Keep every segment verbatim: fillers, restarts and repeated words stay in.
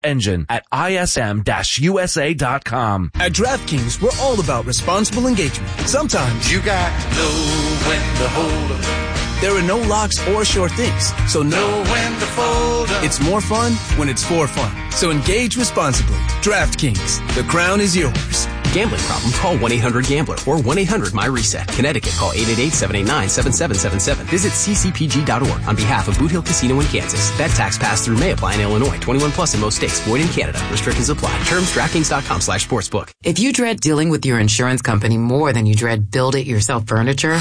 engine at I S M U S A dot com. At DraftKings, we're all about responsible engagement. Sometimes you got to know when to hold up. There are no locks or sure things, so know when to fold up. It's more fun when it's for fun. So engage responsibly. DraftKings, the crown is yours. Gambling problem? Call one eight hundred gambler or one eight hundred my reset. Connecticut, call eight eight eight, seven eight nine, seven seven seven seven. Visit c c p g dot org on behalf of Boot Hill Casino in Kansas. Bet tax pass-through may apply in Illinois. twenty-one plus in most states. Void in Canada. Restrictions apply. Terms DraftKings.com slash sportsbook. If you dread dealing with your insurance company more than you dread build-it-yourself furniture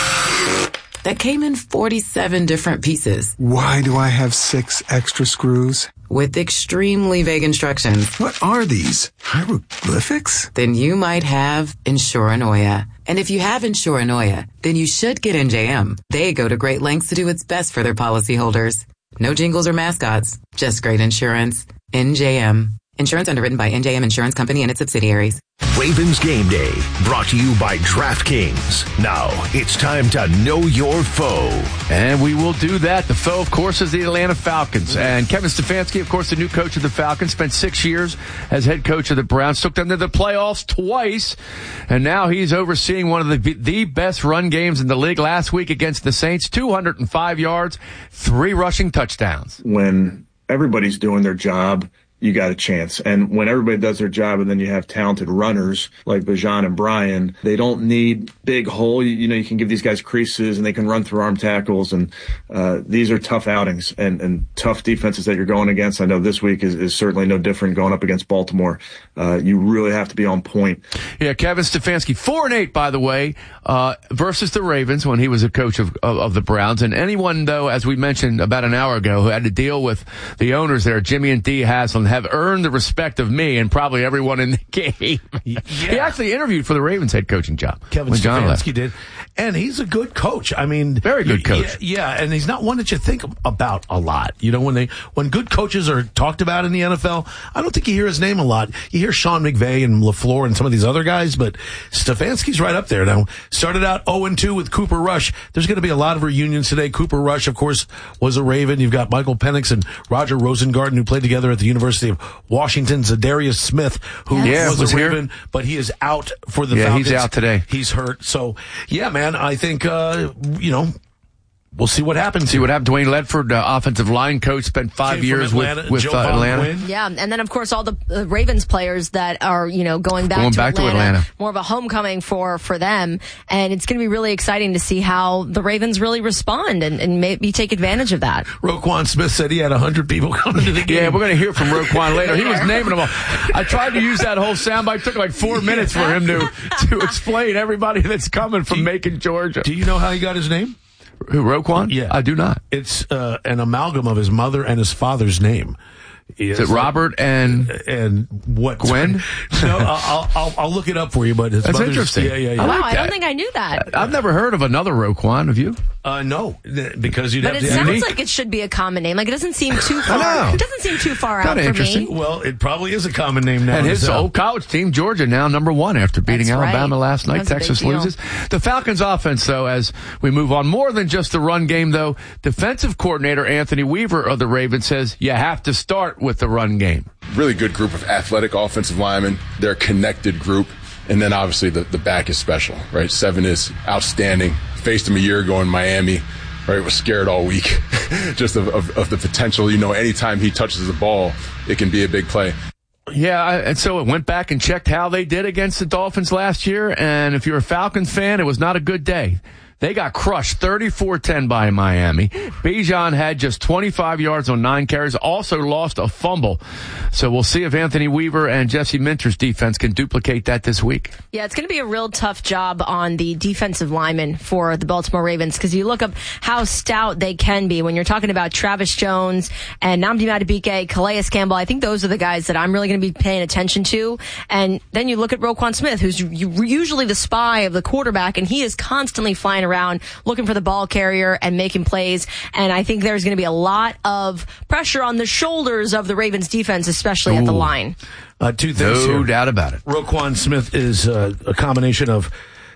that came in forty-seven different pieces. Why do I have six extra screws? With extremely vague instructions. What are these? Hieroglyphics? Then you might have Insuranoia. And if you have Insuranoia, then you should get N J M. They go to great lengths to do its best for their policyholders. No jingles or mascots, just great insurance. N J M. Insurance underwritten by N J M Insurance Company and its subsidiaries. Ravens Game Day, brought to you by DraftKings. Now, it's time to know your foe. And we will do that. The foe, of course, is the Atlanta Falcons. And Kevin Stefanski, of course, the new coach of the Falcons, spent six years as head coach of the Browns, took them to the playoffs twice, and now he's overseeing one of the, the best run games in the league last week against the Saints, two hundred five yards, three rushing touchdowns. When everybody's doing their job, you got a chance. And when everybody does their job and then you have talented runners like Bijan and Brian, they don't need big hole. You, you know, you can give these guys creases and they can run through arm tackles. And uh, these are tough outings and, and tough defenses that you're going against. I know this week is, is certainly no different going up against Baltimore. Uh, you really have to be on point. Yeah, Kevin Stefanski, four and eight, by the way, uh, versus the Ravens when he was a coach of, of, of the Browns. And anyone, though, as we mentioned about an hour ago, who had to deal with the owners there, Jimmy and Dee Haslam, have earned the respect of me and probably everyone in the game. Yeah. He actually interviewed for the Ravens head coaching job. Kevin when John Stefanski left. did. And he's a good coach. I mean, very good coach. Yeah, yeah, and he's not one that you think about a lot. You know, when they when good coaches are talked about in the N F L, I don't think you hear his name a lot. You hear Sean McVay and LaFleur and some of these other guys, but Stefanski's right up there. Now, started out oh and two with Cooper Rush. There's going to be a lot of reunions today. Cooper Rush, of course, was a Raven. You've got Michael Penix and Roger Rosengarten, who played together at the University of Washington. Zadarius Smith, who yeah, was, was a here. Raven, but he is out for the yeah, Falcons. He's out today. He's hurt. So, yeah, man, I think, uh, you know, we'll see what happens. See what happened. Dwayne Ledford, uh, offensive line coach, spent five Came years Atlanta, with, with uh, Atlanta. Yeah, and then, of course, all the uh, Ravens players that are, you know, going back, going to, back Atlanta, to Atlanta. More of a homecoming for, for them. And it's going to be really exciting to see how the Ravens really respond and, and maybe take advantage of that. Roquan Smith said he had one hundred people coming to the game. Yeah, we're going to hear from Roquan later. He was naming them all. I tried to use that whole soundbite. It took like four minutes for him to, to explain everybody that's coming from you, Macon, Georgia. Do you know how he got his name? Who, Roquan? Yeah. I do not. It's uh, an amalgam of his mother and his father's name. Is it Robert and and what? Gwen? No, I'll, I'll I'll look it up for you. But his that's interesting. Yeah, yeah, yeah. Oh, wow, I, like I don't think I knew that. I've never heard of another Roquan. Have you? Uh, no, because you'd but have it to. sounds unique. like it should be a common name. Like it doesn't seem too far. It doesn't seem too far Kinda out for interesting. me. Well, it probably is a common name now. And his old college team, Georgia, now number one after beating That's Alabama right. last night. That's a Texas big deal. loses. The Falcons' offense, though, as we move on, more than just the run game, though. Defensive coordinator Anthony Weaver of the Ravens says you have to start with the run game. Really good group of athletic offensive linemen. They're a connected group. And then obviously the, the back is special, right? Seven is outstanding. Faced him a year ago in Miami, right? Was scared all week just of, of, of the potential. You know, anytime he touches the ball, it can be a big play. Yeah, I, and so it went back and checked how they did against the Dolphins last year. And if you're a Falcons fan, it was not a good day. They got crushed thirty-four ten by Miami. Bijan had just twenty-five yards on nine carries, also lost a fumble. So we'll see if Anthony Weaver and Jesse Minter's defense can duplicate that this week. Yeah, it's going to be a real tough job on the defensive linemen for the Baltimore Ravens because you look up how stout they can be when you're talking about Travis Jones and Nnamdi Madubuike, Calais Campbell. I think those are the guys that I'm really going to be paying attention to. And then you look at Roquan Smith, who's usually the spy of the quarterback, and he is constantly flying around looking for the ball carrier and making plays. And I think there's going to be a lot of pressure on the shoulders of the Ravens defense, especially Ooh. at the line. Uh, two things no here. doubt about it. Roquan Smith is uh, a combination of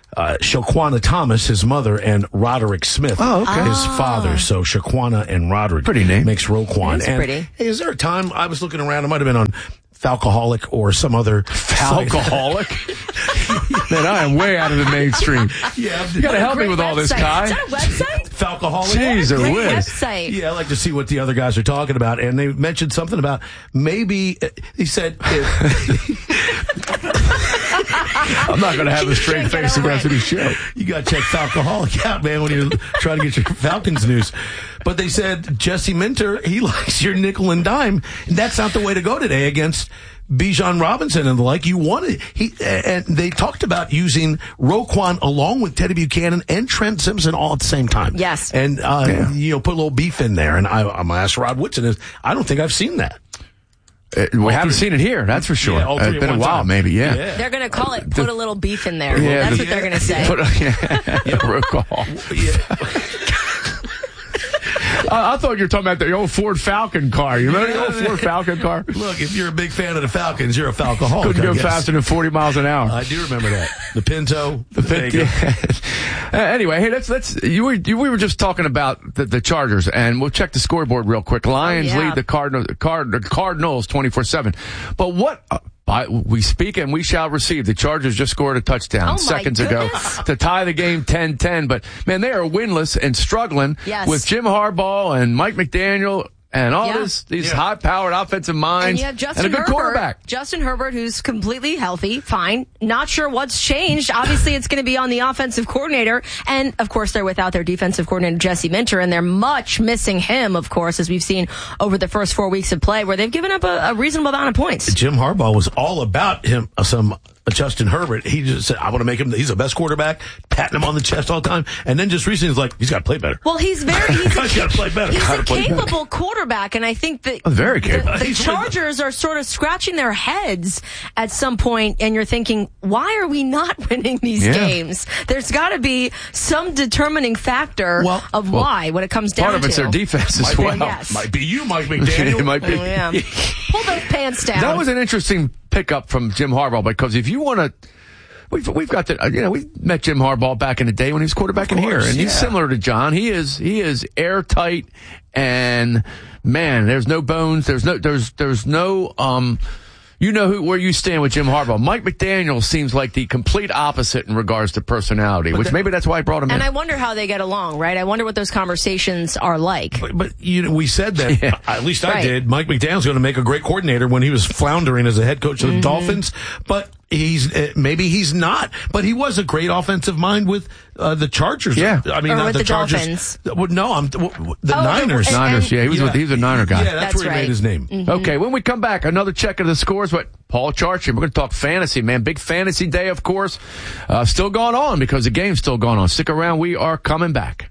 uh, Shaquana Thomas, his mother, and Roderick Smith, Oh, okay. his father. So Shaquana and Roderick Pretty name. makes Roquan. It is and pretty. Hey, is there a time I was looking around? It might have been on Falcoholic or some other site. Alcoholic? Man, I am way out of the mainstream. Yeah, You got to help me with all this, Website. Kai. Is that a website? Falcoholic. Jeez, Great Whiz. website. Yeah, I like to see what the other guys are talking about, and they mentioned something about maybe he said. I'm not going to have a straight can't get face the over rest it. of the show. You got to check Falcoholic out, man, when you're trying to get your Falcons news. But they said Jesse Minter, he likes your nickel and dime. And that's not the way to go today against Bijan Robinson and the like. You wanted he and they talked about using Roquan along with Teddy Buchanan and Trent Simpson all at the same time. Yes. And uh, Yeah. you know, put a little beef in there. And I, I'm gonna ask Rod Woodson. Is I don't think I've seen that. Uh, we haven't seen it here, that's for sure. Yeah, all Uh, three it's at been a one while, time. maybe, yeah. Yeah. They're going to call it put a little beef in there. Yeah, That's the- what they're going to say. Put a, yeah, roll call. I, I thought you were talking about the old Ford Falcon car. You remember the old Ford Falcon car? Look, if you're a big fan of the Falcons, you're a Falcoholic. Couldn't I go guess. faster than forty miles an hour. I do remember that. The Pinto. The There you fifty. go. Uh, anyway, hey, let's let's you were you, we were just talking about the, the Chargers, and we'll check the scoreboard real quick. Lions Oh, yeah. lead the Cardinals Card, the Cardinals twenty four seven. But what? Uh, by, we speak and we shall receive. The Chargers just scored a touchdown Oh, my seconds ago goodness. to tie the game ten ten. But man, they are winless and struggling Yes. with Jim Harbaugh and Mike McDaniel. And all Yeah. this, these Yeah. high-powered offensive minds, And you have Justin and a good Herbert, quarterback. Justin Herbert, who's completely healthy, fine. Not sure what's changed. Obviously, it's going to be on the offensive coordinator. And, of course, they're without their defensive coordinator, Jesse Minter, and they're much missing him, of course, as we've seen over the first four weeks of play, where they've given up a, a reasonable amount of points. Jim Harbaugh was all about him, uh, some uh, Justin Herbert. He just said, I want to make him, he's the best quarterback, patting him on the chest all the time. And then just recently, he's like, he's got to play better. Well, he's very, he's a, He's got to play better. he's Gotta a play better. capable quarterback, and I think that Oh, very capable. the, the He's really- Chargers are sort of scratching their heads at some point, and you're thinking, why are we not winning these Yeah. games? There's got to be some determining factor Well- of well, why when it comes down Part of to it's their defense as Might be- well. Yes. Might be you, Mike McDaniel. It might be. Oh, yeah. Pull those pants down. That was an interesting pickup from Jim Harbaugh because if you want to, we've we've got the you know we met Jim Harbaugh back in the day when he was quarterbacking Of course, here, and he's yeah. similar to John. He is he is airtight, and man, there's no bones. There's no there's there's no um. You know who, where you stand with Jim Harbaugh. Mike McDaniel seems like the complete opposite in regards to personality, which maybe that's why I brought him and in. I wonder how they get along, right? I wonder what those conversations are like. But, but you know, we said that, Yeah. at least I Right. did, Mike McDaniel's going to make a great coordinator when he was floundering as a head coach of the Mm-hmm. Dolphins. But he's, uh, maybe he's not. But he was a great offensive mind with uh, the Chargers. Yeah. I mean, Or not with the, the Chargers. Dolphins. Well, no, I'm, w- w- the Oh, Niners. and- Niners, yeah, he was Yeah. with, he was a Niner guy. Yeah, that's, That's where he right. made his name. Mm-hmm. Okay, when we come back, another check of the scores, but Paul Charchian, we're going to talk fantasy, man. Big fantasy day, of course. Uh, still going on because the game's still going on. Stick around. We are coming back.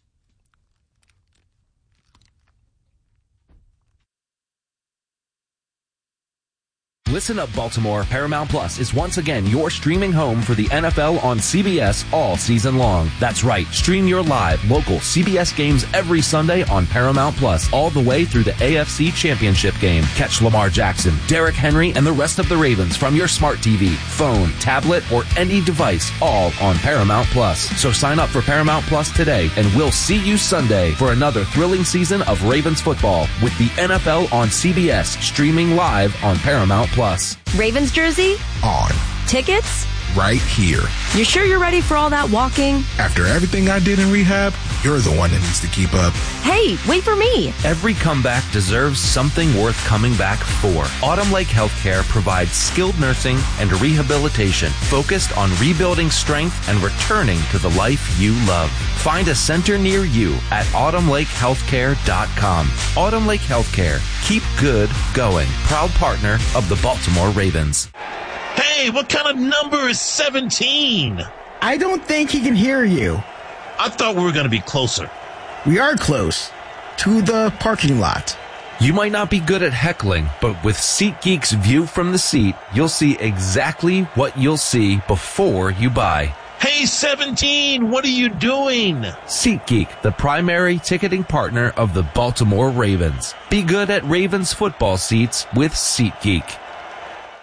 Listen Up Baltimore Paramount Plus is once again your streaming home for the N F L on C B S all season long. That's right, stream your live, local C B S games every Sunday on Paramount Plus, all the way through the A F C Championship game. Catch Lamar Jackson, Derrick Henry, and the rest of the Ravens from your smart T V, phone, tablet, or any device, all on Paramount Plus. So sign up for Paramount Plus today, and we'll see you Sunday for another thrilling season of Ravens football with the N F L on C B S, streaming live on Paramount Plus. Ravens jersey? On. Tickets? Right here. You sure you're ready for all that walking? After everything I did in rehab, you're the one that needs to keep up. Hey, wait for me. Every comeback deserves something worth coming back for. Autumn Lake Healthcare provides skilled nursing and rehabilitation focused on rebuilding strength and returning to the life you love. Find a center near you at autumn lake healthcare dot com. Autumn Lake Healthcare. Keep good going. Proud partner of the Baltimore Ravens. Hey, what kind of number is seventeen? I don't think he can hear you. I thought we were going to be closer. We are close to the parking lot. You might not be good at heckling, but with SeatGeek's view from the seat, you'll see exactly what you'll see before you buy. Hey, seventeen, what are you doing? SeatGeek, the primary ticketing partner of the Baltimore Ravens. Be good at Ravens football seats with SeatGeek.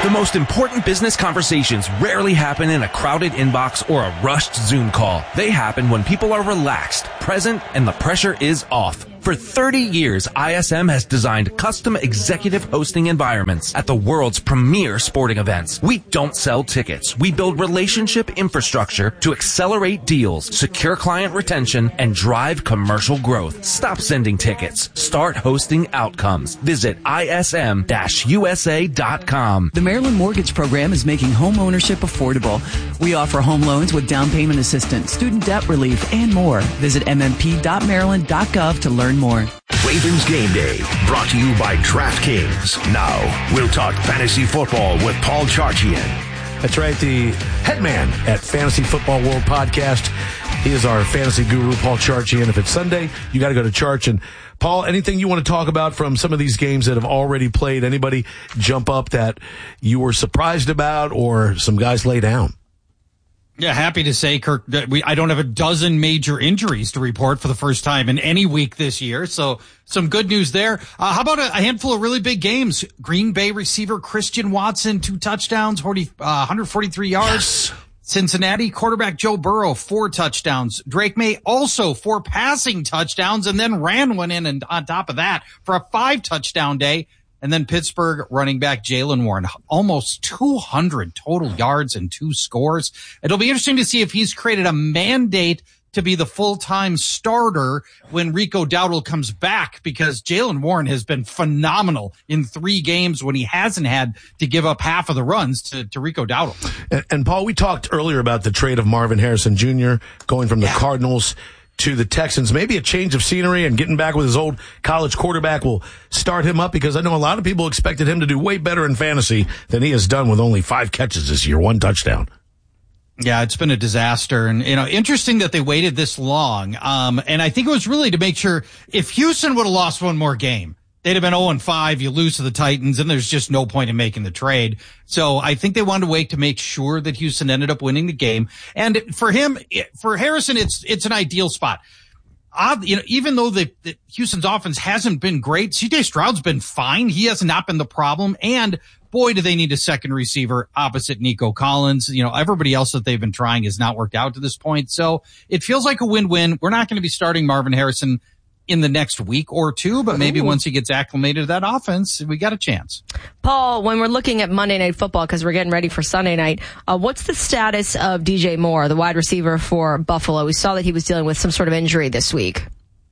The most important business conversations rarely happen in a crowded inbox or a rushed Zoom call. They happen when people are relaxed, present, and the pressure is off. For thirty years, I S M has designed custom executive hosting environments at the world's premier sporting events. We don't sell tickets. We build relationship infrastructure to accelerate deals, secure client retention, and drive commercial growth. Stop sending tickets. Start hosting outcomes. Visit I S M U S A dot com. The Maryland Mortgage Program is making home ownership affordable. We offer home loans with down payment assistance, student debt relief, and more. Visit m m p dot maryland dot gov to learn more. Ravens Game Day, brought to you by DraftKings. Now, we'll talk fantasy football with Paul Charchian. That's right, the head man at Fantasy Football World Podcast. He is our fantasy guru, Paul Charchian. If it's Sunday, you got to go to Charch. And Paul, anything you want to talk about from some of these games that have already played? Anybody jump up that you were surprised about, or some guys lay down? Yeah, happy to say, Kirk, that we, I don't have a dozen major injuries to report for the first time in any week this year. So some good news there. Uh, how about a, a handful of really big games? Green Bay receiver Christian Watson, two touchdowns, forty, uh, one hundred forty-three yards. Yes. Cincinnati quarterback Joe Burrow, four touchdowns. Drake May also four passing touchdowns, and then ran one in and on top of that for a five touchdown day. And then Pittsburgh running back Jaylen Warren, almost two hundred total yards and two scores. It'll be interesting to see if he's created a mandate to be the full-time starter when Rico Dowdle comes back, because Jaylen Warren has been phenomenal in three games when he hasn't had to give up half of the runs to, to Rico Dowdle. And, and Paul, we talked earlier about the trade of Marvin Harrison Junior going from the yeah. Cardinals to the Texans. Maybe a change of scenery and getting back with his old college quarterback will start him up, because I know a lot of people expected him to do way better in fantasy than he has done with only five catches this year, one touchdown. Yeah, it's been a disaster. And, you know, interesting that they waited this long. Um, and I think it was really to make sure if Houston would have lost one more game, they'd have been oh and five. You lose to the Titans, and there's just no point in making the trade. So I think they wanted to wait to make sure that Houston ended up winning the game. And for him, for Harrison, it's it's an ideal spot. Odd, you know, even though the, the Houston's offense hasn't been great, C J Stroud's been fine. He has not been the problem. And boy, do they need a second receiver opposite Nico Collins. You know, everybody else that they've been trying has not worked out to this point. So it feels like a win-win. We're not going to be starting Marvin Harrison in the next week or two, but maybe Ooh. once he gets acclimated to that offense, we got a chance. Paul, when we're looking at Monday Night Football, because we're getting ready for Sunday night, uh, what's the status of D J Moore, the wide receiver for Buffalo? We saw that he was dealing with some sort of injury this week.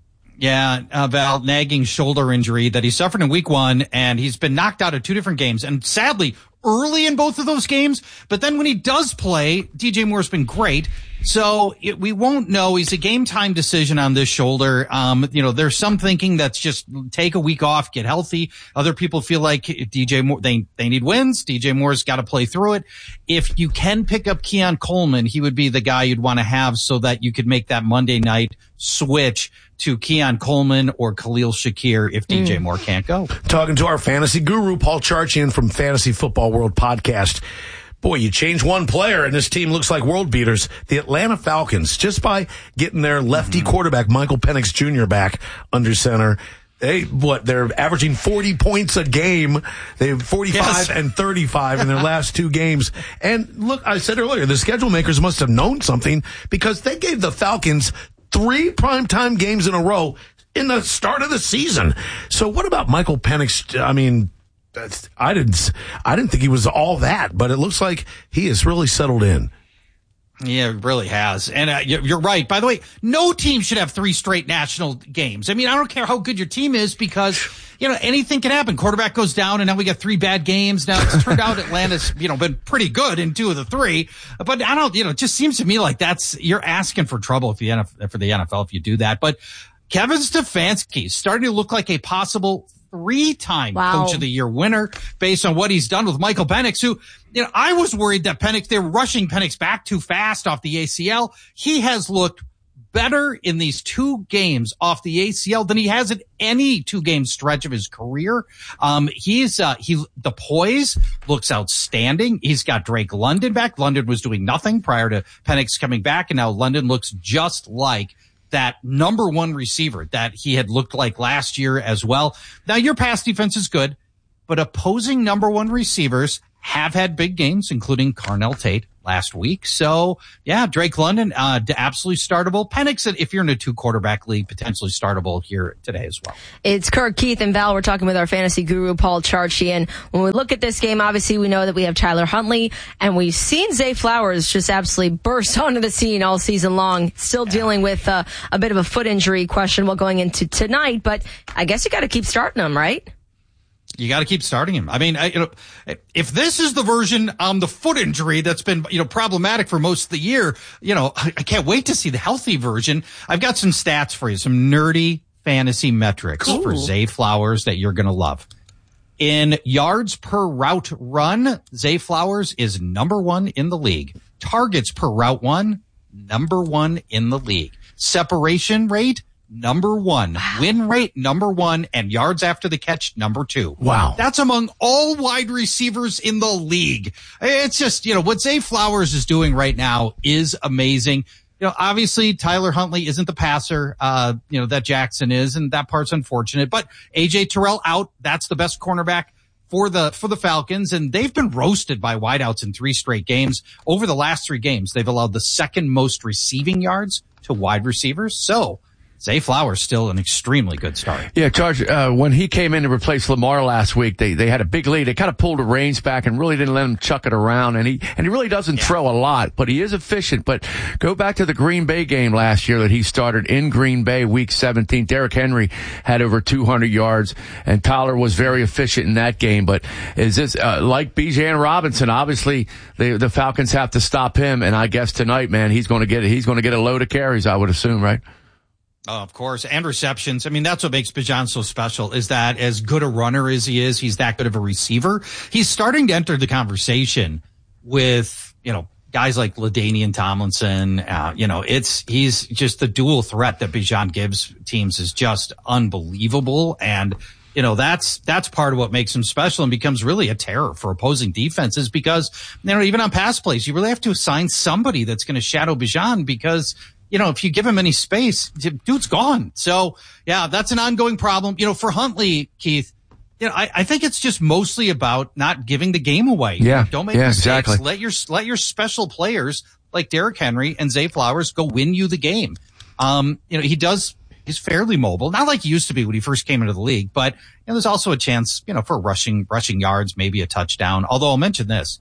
Yeah, uh, Val, nagging shoulder injury that he suffered in week one, and he's been knocked out of two different games. And sadly, early in both of those games, but then when he does play, D J Moore's been great. So it, we won't know. He's a game time decision on this shoulder. Um, you know, there's some thinking that's just take a week off, get healthy. Other people feel like D J Moore, they, they need wins. D J Moore's got to play through it. If you can pick up Keon Coleman, he would be the guy you'd want to have so that you could make that Monday night switch to Keon Coleman or Khalil Shakir if D J mm. Moore can't go. Talking to our fantasy guru, Paul Charchian from Fantasy Football World Podcast. Boy, you change one player and this team looks like world beaters. The Atlanta Falcons, just by getting their lefty mm-hmm. quarterback, Michael Penix Junior back under center. They, what, they're averaging forty points a game. They have forty-five yes. and thirty-five in their last two games. And look, I said earlier, the schedule makers must have known something, because they gave the Falcons three primetime games in a row in the start of the season. So what about Michael Penix? I mean, That's, I didn't, I didn't think he was all that, but it looks like he has really settled in. Yeah, it really has. And uh, you're right. By the way, no team should have three straight national games. I mean, I don't care how good your team is, because, you know, anything can happen. Quarterback goes down, and now we got three bad games. Now it's turned out Atlanta's, you know, been pretty good in two of the three. But I don't, you know, it just seems to me like that's, you're asking for trouble if the N F L, for the N F L if you do that. But Kevin Stefanski is starting to look like a possible three-time wow. Coach of the Year winner based on what he's done with Michael Penix, who, you know, I was worried that Penix, they're rushing Penix back too fast off the A C L. He has looked better in these two games off the A C L than he has in any two-game stretch of his career. Um, he's, uh, he, the poise looks outstanding. He's got Drake London back. London was doing nothing prior to Penix coming back, and now London looks just like that number one receiver that he had looked like last year as well. Now, your pass defense is good, but opposing number one receivers have had big games, including Carnell Tate last week. So, yeah, Drake London, uh, absolutely startable. Penix, if you're in a two-quarterback league, potentially startable here today as well. It's Kirk, Keith, and Val. We're talking with our fantasy guru, Paul Charchi. And when we look at this game, obviously we know that we have Tyler Huntley, and we've seen Zay Flowers just absolutely burst onto the scene all season long. Still dealing with uh, a bit of a foot injury, questionable going into tonight, but I guess you got to keep starting him, right? You got to keep starting him. I mean, I, you know, if this is the version on the foot injury that's been, you know, problematic for most of the year, you know, I, I can't wait to see the healthy version. I've got some stats for you, some nerdy fantasy metrics cool. for Zay Flowers that you're going to love. In yards per route run, Zay Flowers is number one in the league. Targets per route one, number one in the league. Separation rate, number one. Wow. Win rate, number one. And yards after the catch, number two. Wow. That's among all wide receivers in the league. It's just, you know, what Zay Flowers is doing right now is amazing. You know, obviously Tyler Huntley isn't the passer, uh, you know, that Jackson is, and that part's unfortunate, but A J Terrell out. That's the best cornerback for the, for the Falcons. And they've been roasted by wideouts in three straight games. Over the last three games, they've allowed the second most receiving yards to wide receivers. So, Zay Flowers still an extremely good start. Yeah, Charge, uh, when he came in to replace Lamar last week, they, they had a big lead. They kind of pulled the reins back and really didn't let him chuck it around. And he, and he really doesn't yeah. throw a lot, but he is efficient. But go back to the Green Bay game last year that he started in Green Bay, week seventeen. Derrick Henry had over two hundred yards, and Tyler was very efficient in that game. But is this, uh, like Bijan Robinson, obviously the, the Falcons have to stop him. And I guess tonight, man, he's going to get, he's going to get a load of carries, I would assume, right? Oh, of course. And receptions. I mean, that's what makes Bijan so special, is that as good a runner as he is, he's that good of a receiver. He's starting to enter the conversation with, you know, guys like LaDainian Tomlinson. Uh, you know, it's, he's just the dual threat that Bijan gives teams is just unbelievable. And, you know, that's, that's part of what makes him special and becomes really a terror for opposing defenses because, you know, even on pass plays, you really have to assign somebody that's going to shadow Bijan because, you know, if you give him any space, dude's gone. So, yeah, that's an ongoing problem. You know, for Huntley, Keith, you know, I, I think it's just mostly about not giving the game away. Yeah. Don't make yeah, mistakes. Exactly. Let your, let your special players like Derrick Henry and Zay Flowers go win you the game. Um, you know, he does, he's fairly mobile, not like he used to be when he first came into the league, but, you know, there's also a chance, you know, for rushing, rushing yards, maybe a touchdown. Although I'll mention this.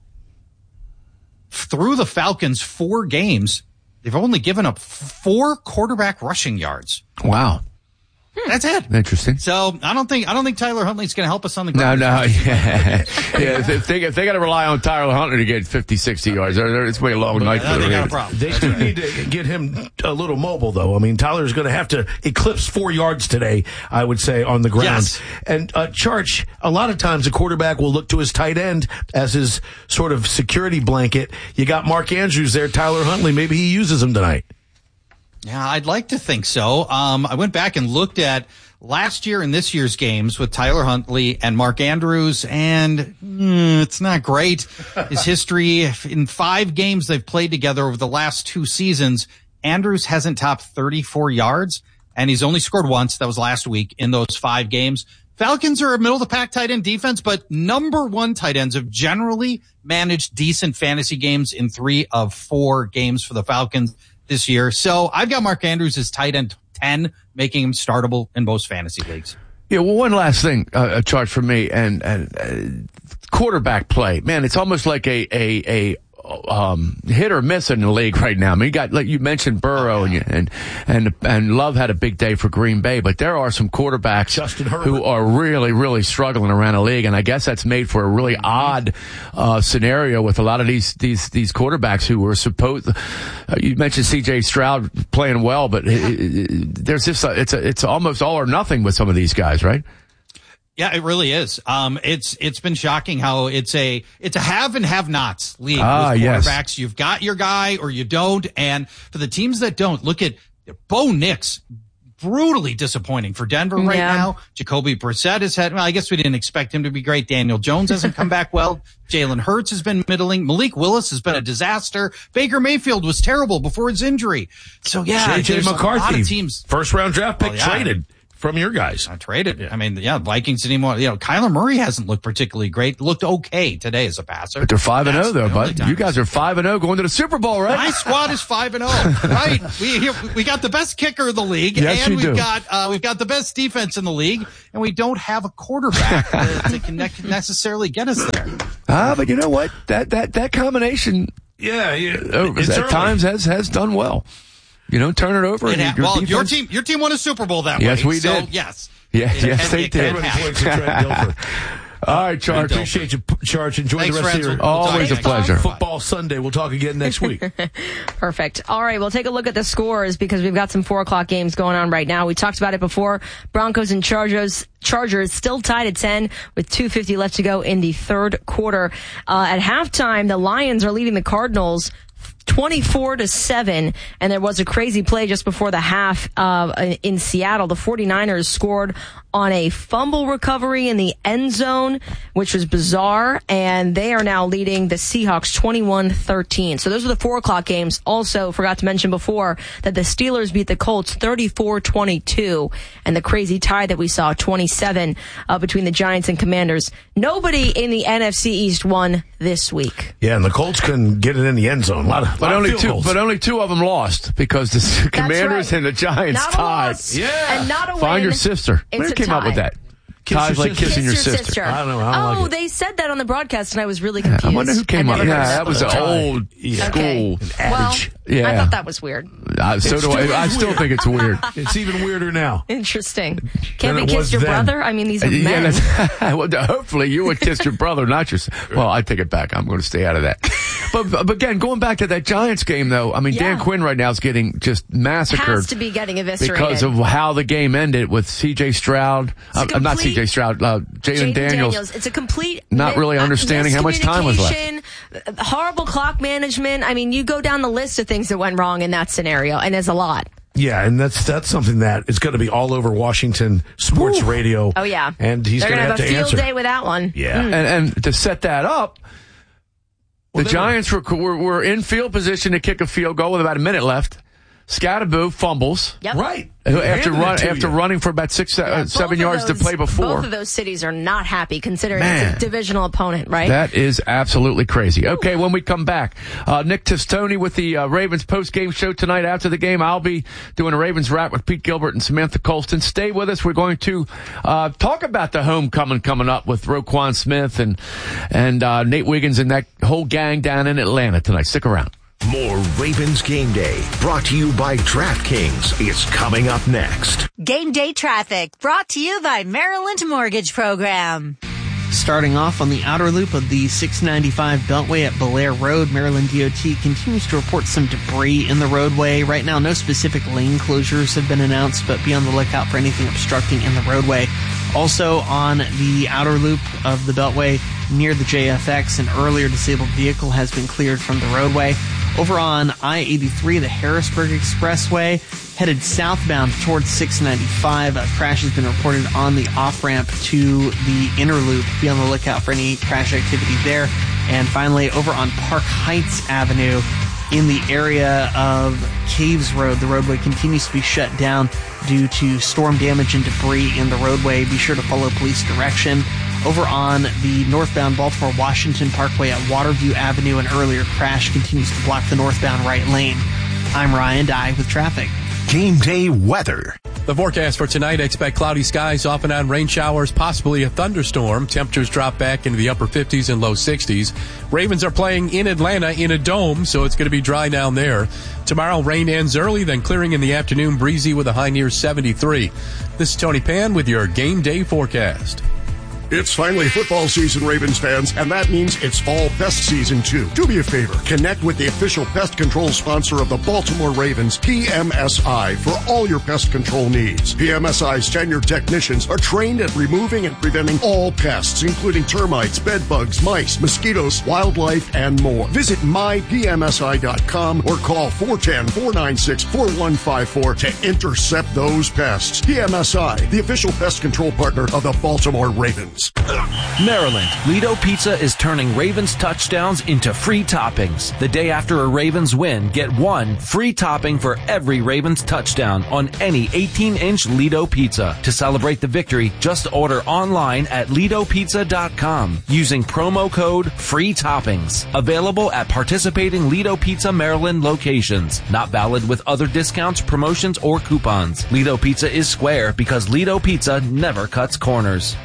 Through the Falcons' four games, they've only given up four quarterback rushing yards. Wow. That's it. Interesting. So I don't think I don't think Tyler Huntley's going to help us on the ground. No, no, yeah, yeah. If, if they if they got to rely on Tyler Huntley to get fifty, sixty yards, it's way a long but night yeah, for the they got a Ravens. problem. They do need to get him a little mobile, though. I mean, Tyler's going to have to eclipse four yards today, I would say, on the ground. Yes. And uh, Charge, a lot of times a quarterback will look to his tight end as his sort of security blanket. You got Mark Andrews there, Tyler Huntley. Maybe he uses him tonight. Yeah, I'd like to think so. Um, I went back and looked at last year and this year's games with Tyler Huntley and Mark Andrews, and mm, it's not great. His history in five games they've played together over the last two seasons, Andrews hasn't topped thirty-four yards, and he's only scored once. That was last week in those five games. Falcons are a middle-of-the-pack tight end defense, but number one tight ends have generally managed decent fantasy games in three of four games for the Falcons this year. So I've got Mark Andrews as tight end ten, making him startable in most fantasy leagues. Yeah, well, one last thing, uh, a charge for me, and, and uh, quarterback play. Man, it's almost like a, a, a, um, hit or miss in the league right now. I mean, you got, like you mentioned, Burrow and, and, and, and Love had a big day for Green Bay, but there are some quarterbacks Justin Herbert, who are really, really struggling around the league. And I guess that's made for a really odd, uh, scenario with a lot of these, these, these quarterbacks who were supposed, uh, you mentioned C J Stroud playing well, but it, it, there's just, a, it's a, it's almost all or nothing with some of these guys, right? Yeah, it really is. Um, it's, it's been shocking how it's a, it's a have and have nots league ah, with quarterbacks. Yes. You've got your guy or you don't. And for the teams that don't, look at Bo Nix, brutally disappointing for Denver right yeah. now. Jacoby Brissett has had, well, I guess we didn't expect him to be great. Daniel Jones hasn't come back well. Jalen Hurts has been middling. Malik Willis has been a disaster. Baker Mayfield was terrible before his injury. So yeah, J J there's McCarthy, a lot of teams. First round draft pick well, yeah. traded. from your guys. I traded. Yeah. I mean, yeah, Vikings anymore. You know, Kyler Murray hasn't looked particularly great. Looked okay today as a passer. But they're five and zero though, bud. You guys are five and zero going to the Super Bowl, right? My squad is five and zero, right? We here, we got the best kicker in the league, yes, and we've do. got uh, we've got the best defense in the league, and we don't have a quarterback to, to connect, necessarily get us there. Ah, but you know what? That that that combination, yeah, yeah uh, at early. times has has done well. You know, turn it over. It and ha- your well, defense. your team, your team won a Super Bowl that yes, way. Yes, we so, did. Yes, yeah, it, yes, they did. All right, Charge. Appreciate you, Charge. Enjoy Thanks, the rest friends. of your always a pleasure. Football Sunday. We'll talk again next week. Perfect. All right, we'll take a look at the scores because we've got some four o'clock games going on right now. We talked about it before. Broncos and Chargers. Chargers still tied at ten with two fifty left to go in the third quarter. Uh, at halftime, the Lions are leading the Cardinals twenty-four to seven, and there was a crazy play just before the half uh, in Seattle. The 49ers scored on a fumble recovery in the end zone, which was bizarre, and they are now leading the Seahawks twenty-one thirteen. So those are the four o'clock games. Also, forgot to mention before that the Steelers beat the Colts thirty-four twenty-two, and the crazy tie that we saw, twenty-seven, uh, between the Giants and Commanders. Nobody in the N F C East won this week. Yeah, and the Colts couldn't get it in the end zone. A lot of, but lot only of two, goals. but only two of them lost because the Commanders right. and the Giants not tied. Yeah, and not a Find win. your sister. It's Who a came tie. up with that? Kiss Ties your like sister. kissing Kiss your your sister. sister. I don't know. I don't oh, like it. they said that on the broadcast, and I was really confused. I wonder who came I up. never Yeah, heard that was an old Yeah. school. Okay. Well, Yeah. I thought that was weird. Uh, so It's do still I. I is still weird. think it's weird. It's even weirder now. Interesting. Than Can't it we kiss was your then. brother? I mean, these are Yeah, men. that's- well, hopefully you would kiss your brother, not your. Well, I take it back. I'm going to stay out of that. But, but again, going back to that Giants game, though, I mean, Yeah. Dan Quinn right now is getting just massacred Has to be getting eviscerated. because of how the game ended with C J Stroud. Uh, complete- not C J Stroud. Uh, Jalen Jaden Daniels. It's a complete Not mi- really uh, understanding how much time was left. miscommunication, uh, Horrible clock management. I mean, you go down the list of things that went wrong in that scenario, and there's a lot. Yeah, and that's that's something that is going to be all over Washington sports Ooh. radio. Oh yeah, and he's They're going to have a to field answer. day with that one. Yeah, Mm. And, and to set that up, Well, the they were- Giants were, were were in field position to kick a field goal with about a minute left. Scatterboo fumbles. Yep. right. After Handed run, it to after you. running for about six, uh, Yeah, seven both of yards those- to play before. Both of those cities are not happy, considering Man. it's a divisional opponent, right? That is absolutely crazy. Okay, when we come back, uh, Nick Testoni with the uh, Ravens post-game show tonight after the game. I'll be doing a Ravens wrap with Pete Gilbert and Samantha Colston. Stay with us. We're going to uh, talk about the homecoming coming up with Roquan Smith and, and uh, Nate Wiggins and that whole gang down in Atlanta tonight. Stick around. More Ravens Game Day, brought to you by DraftKings, is coming up next. Game Day Traffic, brought to you by Maryland Mortgage Program. Starting off on the outer loop of the six ninety-five Beltway at Belair Road, Maryland D O T continues to report some debris in the roadway. Right now, no specific lane closures have been announced, but be on the lookout for anything obstructing in the roadway. Also on the outer loop of the Beltway near the J F X, an earlier disabled vehicle has been cleared from the roadway. Over on I eighty-three, the Harrisburg Expressway, headed southbound towards six ninety-five. A crash has been reported on the off-ramp to the inner loop. Be on the lookout for any crash activity there. And finally, over on Park Heights Avenue, in the area of Caves Road, the roadway continues to be shut down due to storm damage and debris in the roadway. Be sure to follow police direction. Over on the northbound Baltimore-Washington Parkway at Waterview Avenue, an earlier crash continues to block the northbound right lane. I'm Ryan Dye with traffic. Game Day weather. The forecast for tonight, expect cloudy skies, off and on rain showers, possibly a thunderstorm. Temperatures drop back into the upper fifties and low sixties. Ravens are playing in Atlanta in a dome, so it's going to be dry down there. Tomorrow, rain ends early, then clearing in the afternoon, breezy with a high near seventy-three. This is Tony Pan with your Game Day forecast. It's finally football season, Ravens fans, and that means it's fall pest season too. Do me a favor, connect with the official pest control sponsor of the Baltimore Ravens, P M S I, for all your pest control needs. P M S I's tenured technicians are trained at removing and preventing all pests, including termites, bed bugs, mice, mosquitoes, wildlife, and more. Visit my P M S I dot com or call four one zero, four nine six, four one five four to intercept those pests. P M S I, the official pest control partner of the Baltimore Ravens. Sports. Maryland, Lido Pizza is turning Ravens touchdowns into free toppings. The day after a Ravens win, get one free topping for every Ravens touchdown on any eighteen-inch Lido Pizza. To celebrate the victory, just order online at lido pizza dot com using promo code FREE TOPPINGS. Available at participating Lido Pizza Maryland locations. Not valid with other discounts, promotions, or coupons. Lido Pizza is square because Lido Pizza never cuts corners.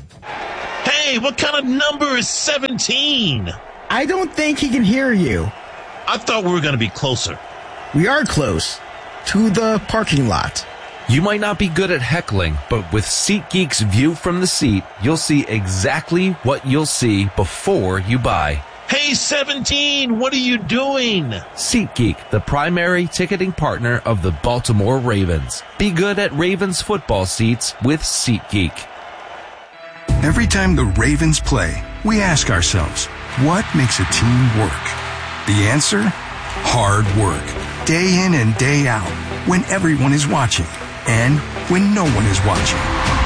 Hey, what kind of number is seventeen? I don't think he can hear you. I thought we were going to be closer. We are close. To the parking lot. You might not be good at heckling, but with SeatGeek's view from the seat, you'll see exactly what you'll see before you buy. Hey, seventeen, what are you doing? SeatGeek, the primary ticketing partner of the Baltimore Ravens. Be good at Ravens football seats with SeatGeek. Every time the Ravens play, we ask ourselves, what makes a team work? The answer? Hard work. Day in and day out, when everyone is watching, and when no one is watching.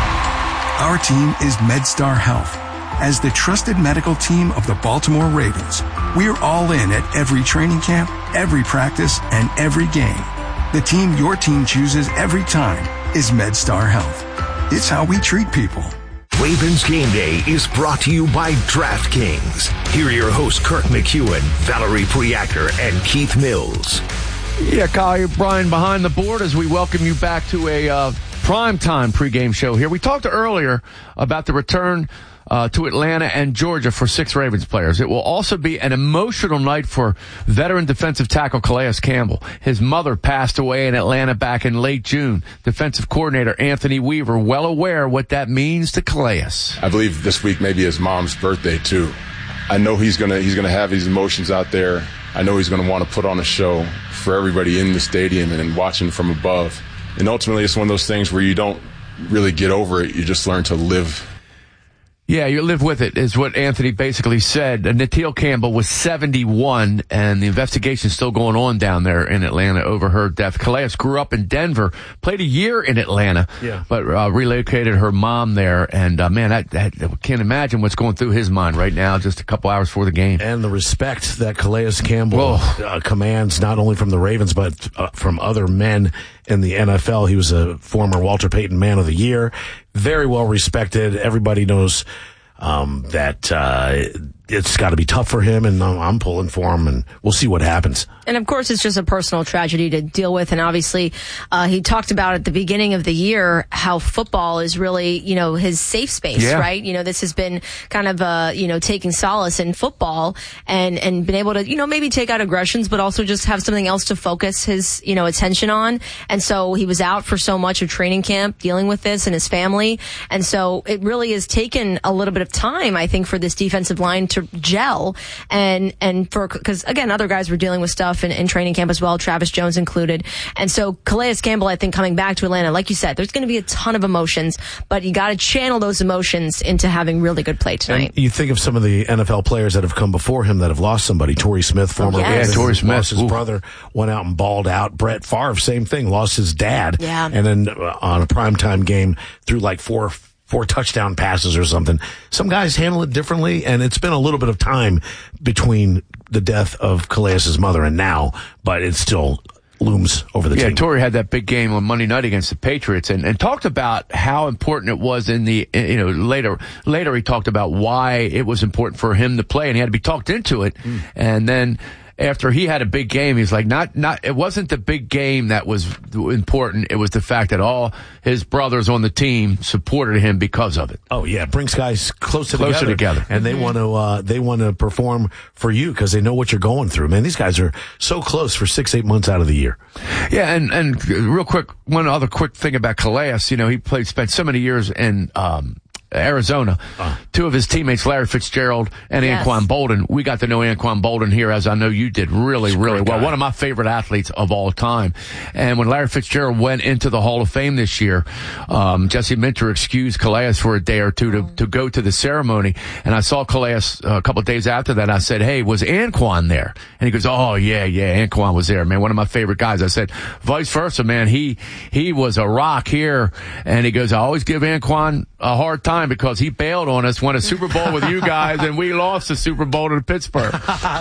Our team is MedStar Health. As the trusted medical team of the Baltimore Ravens, we're all in at every training camp, every practice, and every game. The team your team chooses every time is MedStar Health. It's how we treat people. Ravens Game Day is brought to you by DraftKings. Here are your hosts, Kirk McEwen, Valerie Priaker, and Keith Mills. Yeah, Kyle, Brian behind the board as we welcome you back to a uh, primetime pregame show here. We talked earlier about the return uh, to Atlanta and Georgia for six Ravens players. It will also be an emotional night for veteran defensive tackle Calais Campbell. His mother passed away in Atlanta back in late June. Defensive coordinator Anthony Weaver well aware what that means to Calais. I believe this week may be his mom's birthday too. I know he's gonna he's gonna have these emotions out there. I know he's gonna want to put on a show for everybody in the stadium and watching from above. And ultimately, it's one of those things where you don't really get over it. You just learn to live. Yeah, you live with it, is what Anthony basically said. Uh, Natil Campbell was seventy-one, and the investigation's still going on down there in Atlanta over her death. Calais grew up in Denver, played a year in Atlanta, yeah. but uh, relocated her mom there. And, uh, man, I, I can't imagine what's going through his mind right now, just a couple hours before the game. And the respect that Calais Campbell uh, commands, not only from the Ravens, but uh, from other men in the N F L. He was a former Walter Payton Man of the Year. Very well respected. Everybody knows um, that uh, it's got to be tough for him, and I'm, I'm pulling for him, and we'll see what happens. And of course, it's just a personal tragedy to deal with. And obviously, uh, he talked about at the beginning of the year how football is really, you know, his safe space, yeah. right? You know, this has been kind of, uh, you know, taking solace in football and, and been able to, you know, maybe take out aggressions, but also just have something else to focus his, you know, attention on. And so he was out for so much of training camp dealing with this and his family. And so it really has taken a little bit of time, I think, for this defensive line to gel and, and for, cause again, other guys were dealing with stuff in, in training camp as well, Travis Jones included. And so Calais Campbell, I think, coming back to Atlanta, like you said, there's going to be a ton of emotions, but you got to channel those emotions into having really good play tonight. And you think of some of the N F L players that have come before him that have lost somebody. Torrey Smith, former oh, yes. Ravens, yeah, Torrey Smith lost his Ooh. brother, went out and balled out. Brett Favre, same thing, lost his dad. Yeah. And then uh, on a primetime game, threw like four four touchdown passes or something. Some guys handle it differently, and it's been a little bit of time between the death of Calais' mother and now, but it still looms over the yeah, team. Torrey had that big game on Monday night against the Patriots and, and talked about how important it was in the, you know, later, later he talked about why it was important for him to play, and he had to be talked into it. Mm. And then after he had a big game, he's like, not, not, it wasn't the big game that was important. It was the fact that all his brothers on the team supported him because of it. Oh yeah, it brings guys closer, closer together, together. and they mm-hmm. want to, uh, they want to perform for you because they know what you're going through. Man, these guys are so close for six, eight months out of the year. Yeah, and, and real quick, one other quick thing about Calais, you know, he played, spent so many years in, um, Arizona. Uh, Two of his teammates, Larry Fitzgerald and yes. Anquan Bolden. We got to know Anquan Bolden here, as I know you did, really, really well. Guy. One of my favorite athletes of all time. And when Larry Fitzgerald went into the Hall of Fame this year, um, Jesse Minter excused Calais for a day or two to, to go to the ceremony. And I saw Calais a couple of days after that. I said, hey, was Anquan there? And he goes, oh, yeah, yeah, Anquan was there, man. One of my favorite guys. I said, vice versa, man. He, he was a rock here. And he goes, I always give Anquan a hard time because he bailed on us, won a Super Bowl with you guys, and we lost the Super Bowl to Pittsburgh.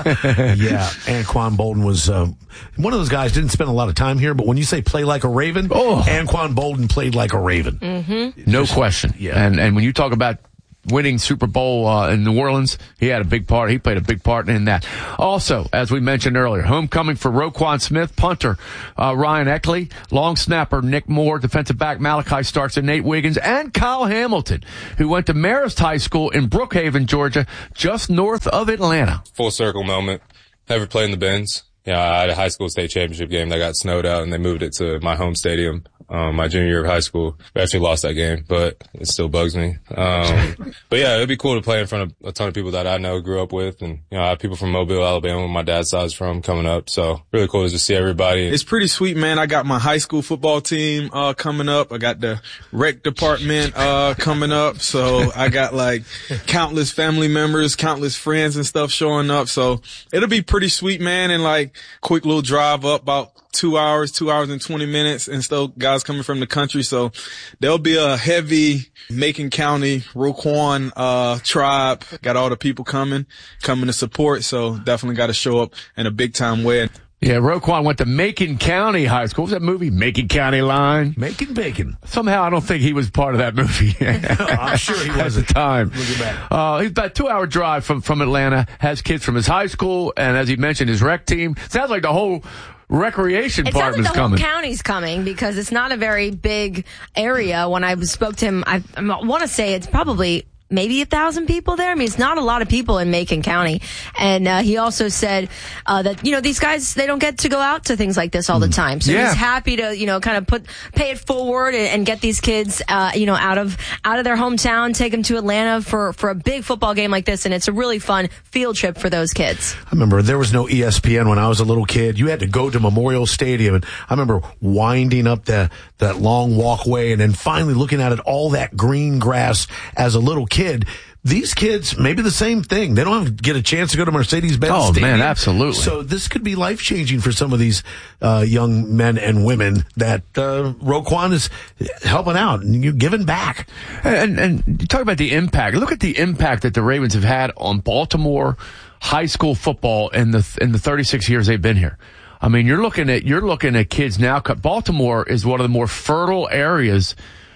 Yeah, Anquan Bolden was uh, one of those guys. Didn't spend a lot of time here, but when you say play like a Raven, oh. Anquan Bolden played like a Raven. Mm-hmm. No question. Yeah, and and when you talk about winning Super Bowl uh, in New Orleans, he had a big part. He played a big part in that. Also, as we mentioned earlier, homecoming for Roquan Smith, punter uh, Ryan Eckley, long snapper Nick Moore, defensive back Malachi Starks and Nate Wiggins, and Kyle Hamilton, who went to Marist High School in Brookhaven, Georgia, just north of Atlanta. Full circle moment. Never played in the Benz. Yeah, I had a high school state championship game that got snowed out, and they moved it to my home stadium. Um, my junior year of high school. We actually lost that game, but it still bugs me. Um, but yeah, it'd be cool to play in front of a ton of people that I know, grew up with, and, you know, I have people from Mobile, Alabama, where my dad's side's from, coming up. So really cool to see everybody. It's pretty sweet, man. I got my high school football team, uh, coming up. I got the rec department, uh, coming up. So I got like countless family members, countless friends and stuff showing up. So it'll be pretty sweet, man. And like quick little drive up about two hours, two hours and twenty minutes, and still guys coming from the country. So there'll be a heavy Macon County, Roquan, uh, tribe. Got all the people coming, coming to support. So definitely got to show up in a big time way. Yeah, Roquan went to Macon County High School. What was that movie? Macon County Line? Macon Bacon. Somehow I don't think he was part of that movie. I'm sure he was at the time. Look at that. Uh, he's about a two-hour drive from, from Atlanta, has kids from his high school, and as he mentioned, his rec team. Sounds like the whole recreation it sounds department's like the coming. whole county's coming because it's not a very big area. When I spoke to him, I, I want to say it's probably maybe a thousand people there. I mean, it's not a lot of people in Macon County. And uh, he also said uh, that, you know, these guys, they don't get to go out to things like this all the time. So Yeah. he's happy to, you know, kind of put, pay it forward and, and get these kids, uh, you know, out of, out of their hometown, take them to Atlanta for, for a big football game like this. And it's a really fun field trip for those kids. I remember there was no E S P N when I was a little kid. You had to go to Memorial Stadium, and I remember winding up the, that long walkway and then finally looking at it, all that green grass as a little kid. These kids, maybe the same thing. They don't have to get a chance to go to Mercedes-Benz Oh, Stadium. man, absolutely. So this could be life-changing for some of these uh, young men and women that uh, Roquan is helping out and you're giving back. And, and you talk about the impact. Look at the impact that the Ravens have had on Baltimore high school football in the in the thirty-six years they've been here. I mean, you're looking at you're looking at kids now. Baltimore is one of the more fertile areas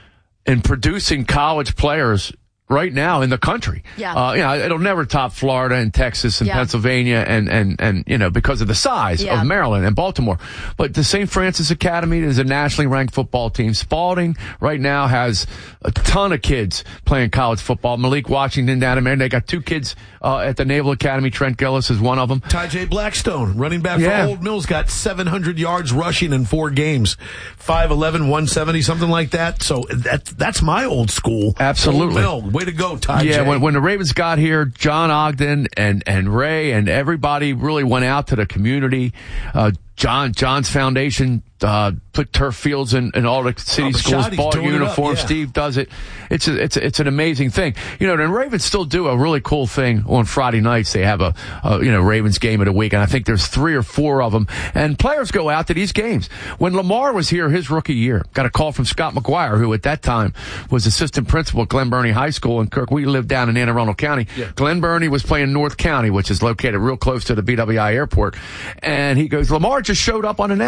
in producing college players right now in the country. Yeah. Uh, you know, it'll never top Florida and Texas and Yeah. Pennsylvania and, and, and, you know, because of the size Yeah. of Maryland and Baltimore. But the Saint Francis Academy is a nationally ranked football team. Spalding right now has a ton of kids playing college football. Malik Washington down in there. They got two kids, uh, at the Naval Academy. Trent Gillis is one of them. Ty J. Blackstone, running back Yeah. for Old Mills, got seven hundred yards rushing in four games. five eleven, one seventy, something like that. So that, that's my old school. Absolutely. Old Mill. Way to go, Ty Yeah, J. when, when the Ravens got here, John Ogden and, and Ray and everybody really went out to the community. Uh, John, John's foundation, uh, put turf fields in, in all the city Oh, schools, Bashoti's bought doing it up, uniforms. yeah. Steve does it. It's a, it's a, it's an amazing thing. You know, the Ravens still do a really cool thing on Friday nights. They have a, a, you know, Ravens game of the week, and I think there's three or four of them. And players go out to these games. When Lamar was here his rookie year, got a call from Scott McGuire, who at that time was assistant principal at Glen Burnie High School in Kirk. We lived down in Anne Arundel County. Yeah. Glen Burnie was playing North County, which is located real close to the B W I airport. And he goes, Lamar just showed up unannounced.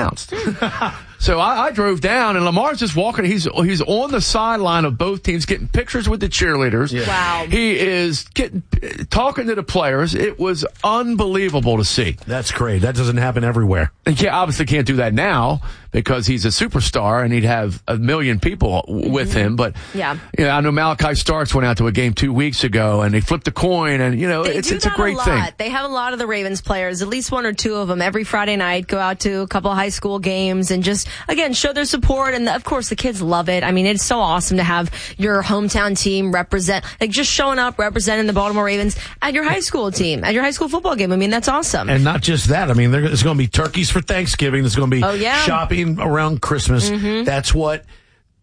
So I, I drove down, and Lamar's just walking. He's he's on the sideline of both teams, getting pictures with the cheerleaders. Yeah. Wow. He is getting talking to the players. It was unbelievable to see. That's great. That doesn't happen everywhere. And yeah, obviously can't do that now because he's a superstar and he'd have a million people with Mm-hmm. him. But Yeah. you know, I know Malachi Starks went out to a game two weeks ago, and they flipped a coin, and you know, They it's do it's a that great a lot. thing. They have a lot of the Ravens players, at least one or two of them, every Friday night go out to a couple of high school games and just, again, show their support. And of course, the kids love it. I mean, it's so awesome to have your hometown team represent, like just showing up, representing the Baltimore Ravens at your high school team, at your high school football game. I mean, that's awesome. And not just that. I mean, there's going to be turkeys for Thanksgiving. There's going to be Oh, yeah. shopping around Christmas. Mhm. That's what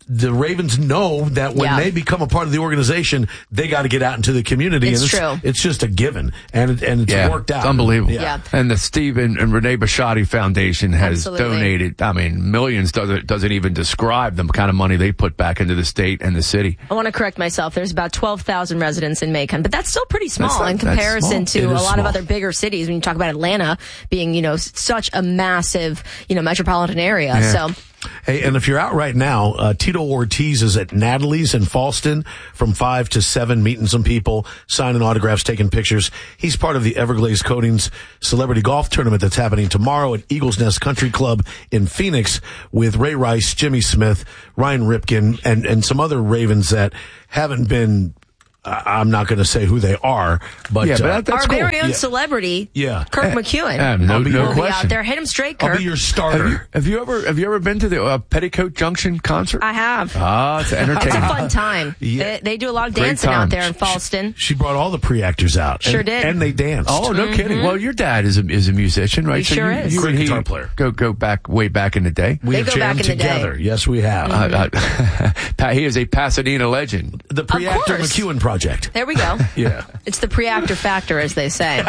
the Ravens know that when Yeah. they become a part of the organization, they got to get out into the community. It's and it's, true. It's just a given, and it, and it's Yeah, worked out. It's unbelievable. Yeah. And the Steve and, and Renee Bashotti Foundation has Absolutely. donated, I mean, millions, doesn't, doesn't even describe the kind of money they put back into the state and the city. I want to correct myself. There's about twelve thousand residents in Macon, but that's still pretty small That's not- in that's comparison small. to It a is lot of small. other bigger cities. When you talk about Atlanta being, you know, s- such a massive, you know, metropolitan area. Yeah. So Hey, and if you're out right now, uh, Tito Ortiz is at Natalie's in Fallston from five to seven, meeting some people, signing autographs, taking pictures. He's part of the Everglades Coatings Celebrity Golf Tournament that's happening tomorrow at Eagles Nest Country Club in Phoenix with Ray Rice, Jimmy Smith, Ryan Ripken, and, and some other Ravens that haven't been, uh, I'm not going to say who they are, but, Yeah, but uh, that- that's our cool. very own Yeah. celebrity, Yeah. Kirk Eh, McEwen, eh, no- will no be question. out there. Hit him straight, Kirk. I'll be your starter. Have you, have you ever have you ever been to the uh, Petticoat Junction concert? I have. Ah, it's entertaining. It's a fun time. Yeah. They, they do a lot of Great dancing out time. there in Fallston. She brought all the pre-actors out. Sure and, did. And they danced. Oh, no Mm-hmm. kidding. Well, your dad is a, is a musician, right? He sure you, is. You Great and he guitar player. Go go back way back in the day. We They have go back jammed in the day. together. Yes, we have. Uh, uh, Pat, he is a Pasadena legend. The pre-actor course. McEwen Project. There we go. Yeah. It's the pre-actor factor, as they say.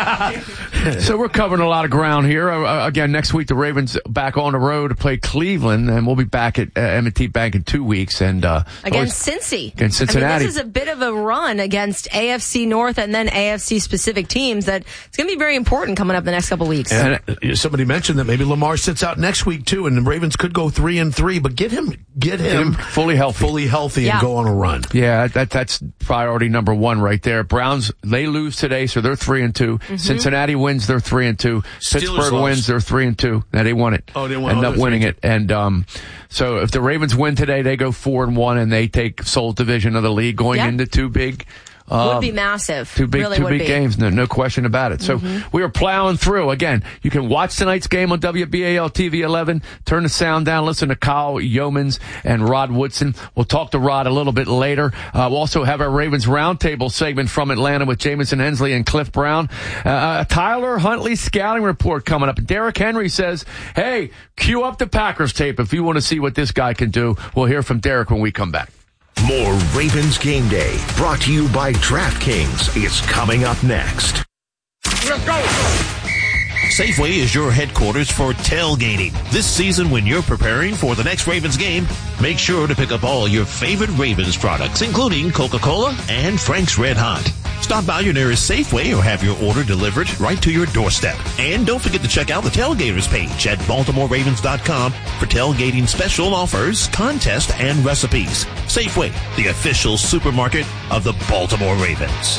So we're covering a lot of ground here. Uh, again, next week the Ravens back on the road to play Cleveland, and we'll be back at uh, M and T Bank in two weeks. And uh, Against always- Cincy. Against I mean, Cincinnati. this is a bit of a run against A F C North and then A F C specific teams that it's going to be very important coming up the next couple weeks. And uh, somebody mentioned that maybe Lamar sits out next week too, and the Ravens could go three and three. But get him, get him, him fully healthy. fully healthy, Yeah. and go on a run. Yeah, that that's priority number one right there. Browns, they lose today, so they're three and two. Mm-hmm. Cincinnati wins, they're three and two. Steelers Pittsburgh lost. wins, they're three and two. Now they won it. Oh, they won. End Oh, up they're winning three it. And um, so if the Ravens win today, they go four and one, and they take sole division of the league, going Yep. into two big. Um, would be massive. Two big, really two would big be. games, no, no question about it. So Mm-hmm. we are plowing through. Again, you can watch tonight's game on W B A L T V eleven. Turn the sound down. Listen to Kyle Yeomans and Rod Woodson. We'll talk to Rod a little bit later. Uh, we'll also have our Ravens Roundtable segment from Atlanta with Jamison Hensley and Cliff Brown. Uh, a Tyler Huntley scouting report coming up. Derrick Henry says, hey, cue up the Packers tape if you want to see what this guy can do. We'll hear from Derrick when we come back. More Ravens Game Day, brought to you by DraftKings, is coming up next. Let's go! Safeway is your headquarters for tailgating. This season, when you're preparing for the next Ravens game, make sure to pick up all your favorite Ravens products, including Coca-Cola and Frank's Red Hot. Stop by your nearest Safeway or have your order delivered right to your doorstep. And don't forget to check out the Tailgaters page at Baltimore Ravens dot com for tailgating special offers, contests, and recipes. Safeway, the official supermarket of the Baltimore Ravens.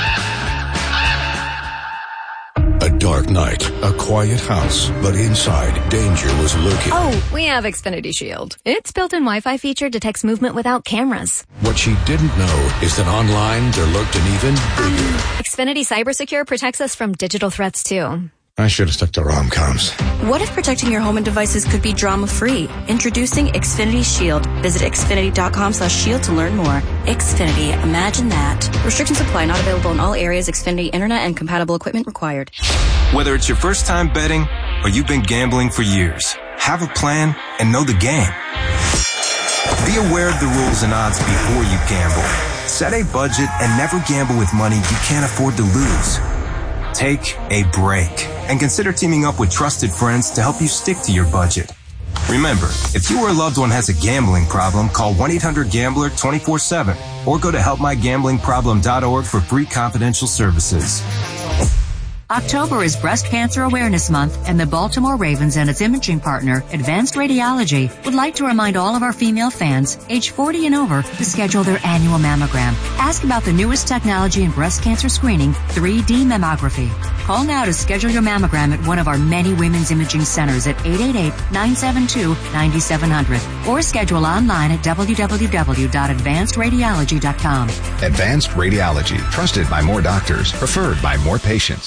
A dark night, a quiet house, but inside, danger was lurking. Oh, we have Xfinity Shield. Its built-in Wi-Fi feature detects movement without cameras. What she didn't know is that online there lurked an even bigger. Xfinity CyberSecure protects us from digital threats too. I should have stuck to rom-coms. What if protecting your home and devices could be drama-free? Introducing Xfinity Shield. Visit Xfinity.com slash shield to learn more. Xfinity, imagine that. Restrictions apply, not available in all areas. Xfinity Internet and compatible equipment required. Whether it's your first time betting or you've been gambling for years, have a plan and know the game. Be aware of the rules and odds before you gamble. Set a budget and never gamble with money you can't afford to lose. Take a break and consider teaming up with trusted friends to help you stick to your budget. Remember, if you or a loved one has a gambling problem, call one eight hundred gambler twenty-four seven or go to help my gambling problem dot org for free confidential services. October is Breast Cancer Awareness Month, and the Baltimore Ravens and its imaging partner, Advanced Radiology, would like to remind all of our female fans, age forty and over, to schedule their annual mammogram. Ask about the newest technology in breast cancer screening, three D mammography. Call now to schedule your mammogram at one of our many women's imaging centers at eight eight eight, nine seven two, nine seven zero zero or schedule online at w w w dot advanced radiology dot com. Advanced Radiology, trusted by more doctors, preferred by more patients.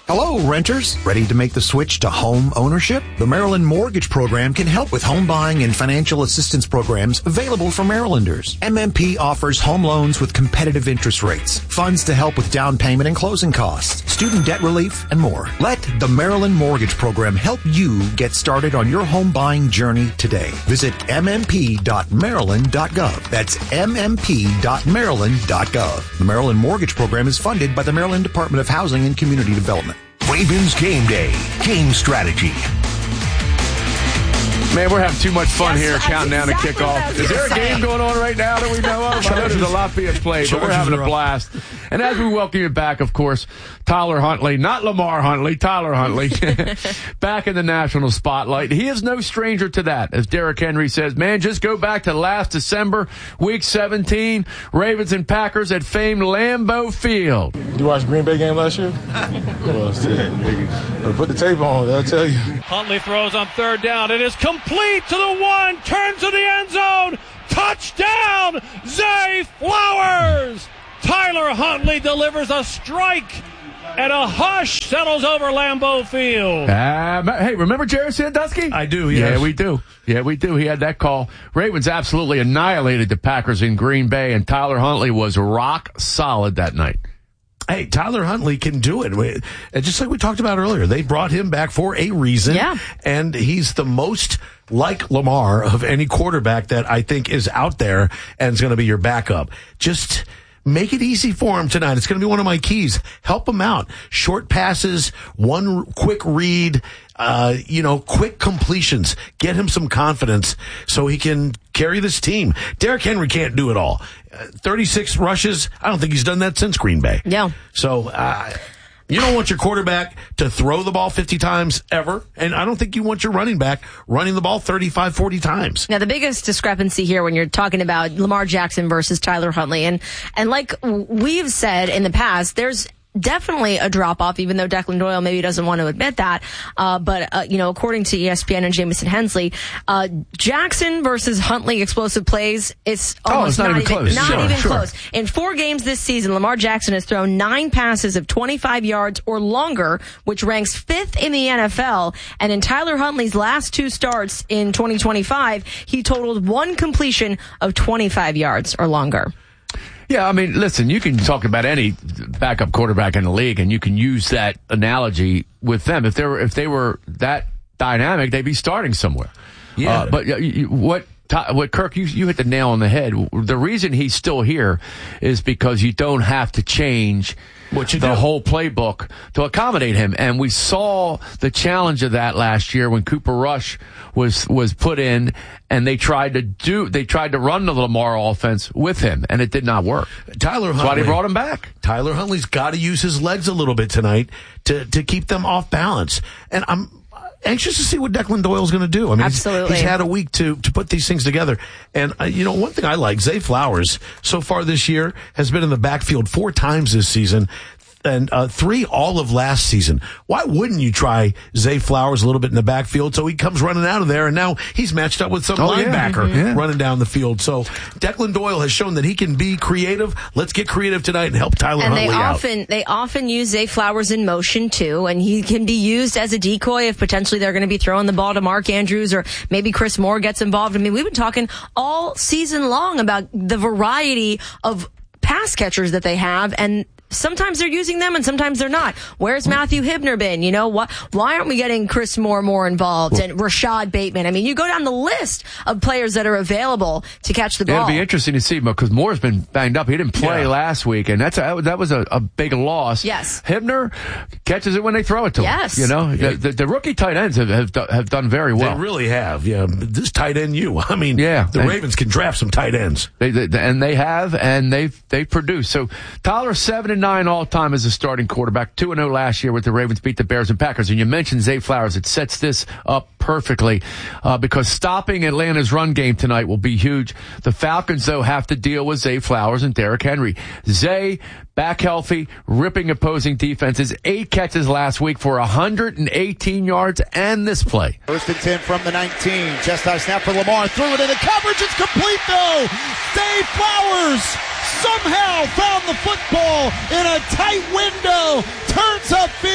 Hello, renters. Ready to make the switch to home ownership? The Maryland Mortgage Program can help with home buying and financial assistance programs available for Marylanders. M M P offers home loans with competitive interest rates, funds to help with down payment and closing costs, student debt relief, and more. Let the Maryland Mortgage Program help you get started on your home buying journey today. Visit m m p dot maryland dot gov. That's m m p dot maryland dot gov. The Maryland Mortgage Program is funded by the Maryland Department of Housing and Community Development. Ravens Game Day. Game strategy. Man, we're having too much fun Yes, here that's counting down exactly to kickoff. Is there a saying. game going on right now that we know of? I know there's a lot being played, but we're having a blast. And as we welcome you back, of course, Tyler Huntley, not Lamar Huntley, Tyler Huntley, back in the national spotlight. He is no stranger to that. As Derrick Henry says, man, just go back to last December, week seventeen, Ravens and Packers at famed Lambeau Field. You watched Green Bay game last year? Well, shit. Put the tape on, they'll tell you. Huntley throws on third down. It is complete to the one, turns to the end zone. Touchdown, Zay Flowers! Tyler Huntley delivers a strike, and a hush settles over Lambeau Field. Uh, hey, remember Jerry Sandusky? I do, yes. Yeah, we do. Yeah, we do. He had that call. Ravens absolutely annihilated the Packers in Green Bay, and Tyler Huntley was rock solid that night. Hey, Tyler Huntley can do it. Just like we talked about earlier, they brought him back for a reason. Yeah. And he's the most like Lamar of any quarterback that I think is out there and is going to be your backup. Just make it easy for him tonight. It's going to be one of my keys. Help him out. Short passes, one quick read, uh, you know, quick completions. Get him some confidence so he can carry this team. Derrick Henry can't do it all. Uh, thirty-six rushes. I don't think he's done that since Green Bay. Yeah. So, uh, you don't want your quarterback to throw the ball fifty times ever. And I don't think you want your running back running the ball thirty-five, forty times. Now, the biggest discrepancy here when you're talking about Lamar Jackson versus Tyler Huntley, and, and like we've said in the past, there's definitely a drop-off, even though Declan Doyle maybe doesn't want to admit that. Uh, but, uh, you know, according to E S P N and Jamison Hensley, uh, Jackson versus Huntley explosive plays, it's almost oh, it's not, not even even, close. not Sure, even sure. close. In four games this season, Lamar Jackson has thrown nine passes of twenty-five yards or longer, which ranks fifth in the N F L. And in Tyler Huntley's last two starts in twenty twenty-five, he totaled one completion of twenty-five yards or longer. Yeah, I mean, listen, you can talk about any backup quarterback in the league, and you can use that analogy with them. If they were, if they were that dynamic, they'd be starting somewhere. Yeah. Uh, but you, you, what, what Kirk, you, you hit the nail on the head. The reason he's still here is because you don't have to change what you the do. whole playbook to accommodate him. And we saw the challenge of that last year when Cooper Rush was, was put in, and they tried to do, they tried to run the Lamar offense with him, and it did not work. Tyler Huntley. That's why they brought him back. Tyler Huntley's got to use his legs a little bit tonight to, to keep them off balance. And I'm anxious to see what Declan Doyle's going to do. I mean, Absolutely. He's, he's had a week to, to put these things together. And, uh, you know, one thing I like, Zay Flowers, so far this year, has been in the backfield four times this season. And uh, three all of last season. Why wouldn't you try Zay Flowers a little bit in the backfield so he comes running out of there, and now he's matched up with some oh, linebacker yeah. Mm-hmm. running down the field. So Declan Doyle has shown that he can be creative. Let's get creative tonight and help Tyler And Huntley they out. often they often use Zay Flowers in motion too, and he can be used as a decoy if potentially they're going to be throwing the ball to Mark Andrews or maybe Chris Moore gets involved. I mean, we've been talking all season long about the variety of pass catchers that they have, and sometimes they're using them and sometimes they're not. Where's Matthew Hibner been? You know, what? Why aren't we getting Chris Moore more involved and Rashad Bateman? I mean, you go down the list of players that are available to catch the ball. It'll be interesting to see because Moore's been banged up. He didn't play Yeah. last week, and that's a, that was a, a big loss. Yes. Hibner catches it when they throw it to Yes. him. You know, the, the, the rookie tight ends have have, do- have done very well. They really have. Yeah, this tight end, you. I mean, Yeah, the and- Ravens can draft some tight ends. They, they, and they have, and they've they've produced. So Tyler seven and nine all time as a starting quarterback, two and zero last year with the Ravens beat the Bears and Packers. And you mentioned Zay Flowers. It sets this up perfectly uh, because stopping Atlanta's run game tonight will be huge. The Falcons though have to deal with Zay Flowers and Derrick Henry. Zay back healthy, ripping opposing defenses. Eight catches last week for one hundred eighteen yards and this play. First and ten from the nineteen. Chest high snap for Lamar. Threw it into coverage. It's complete though. Zay Flowers somehow found the football in a tight window. Turns upfield and he's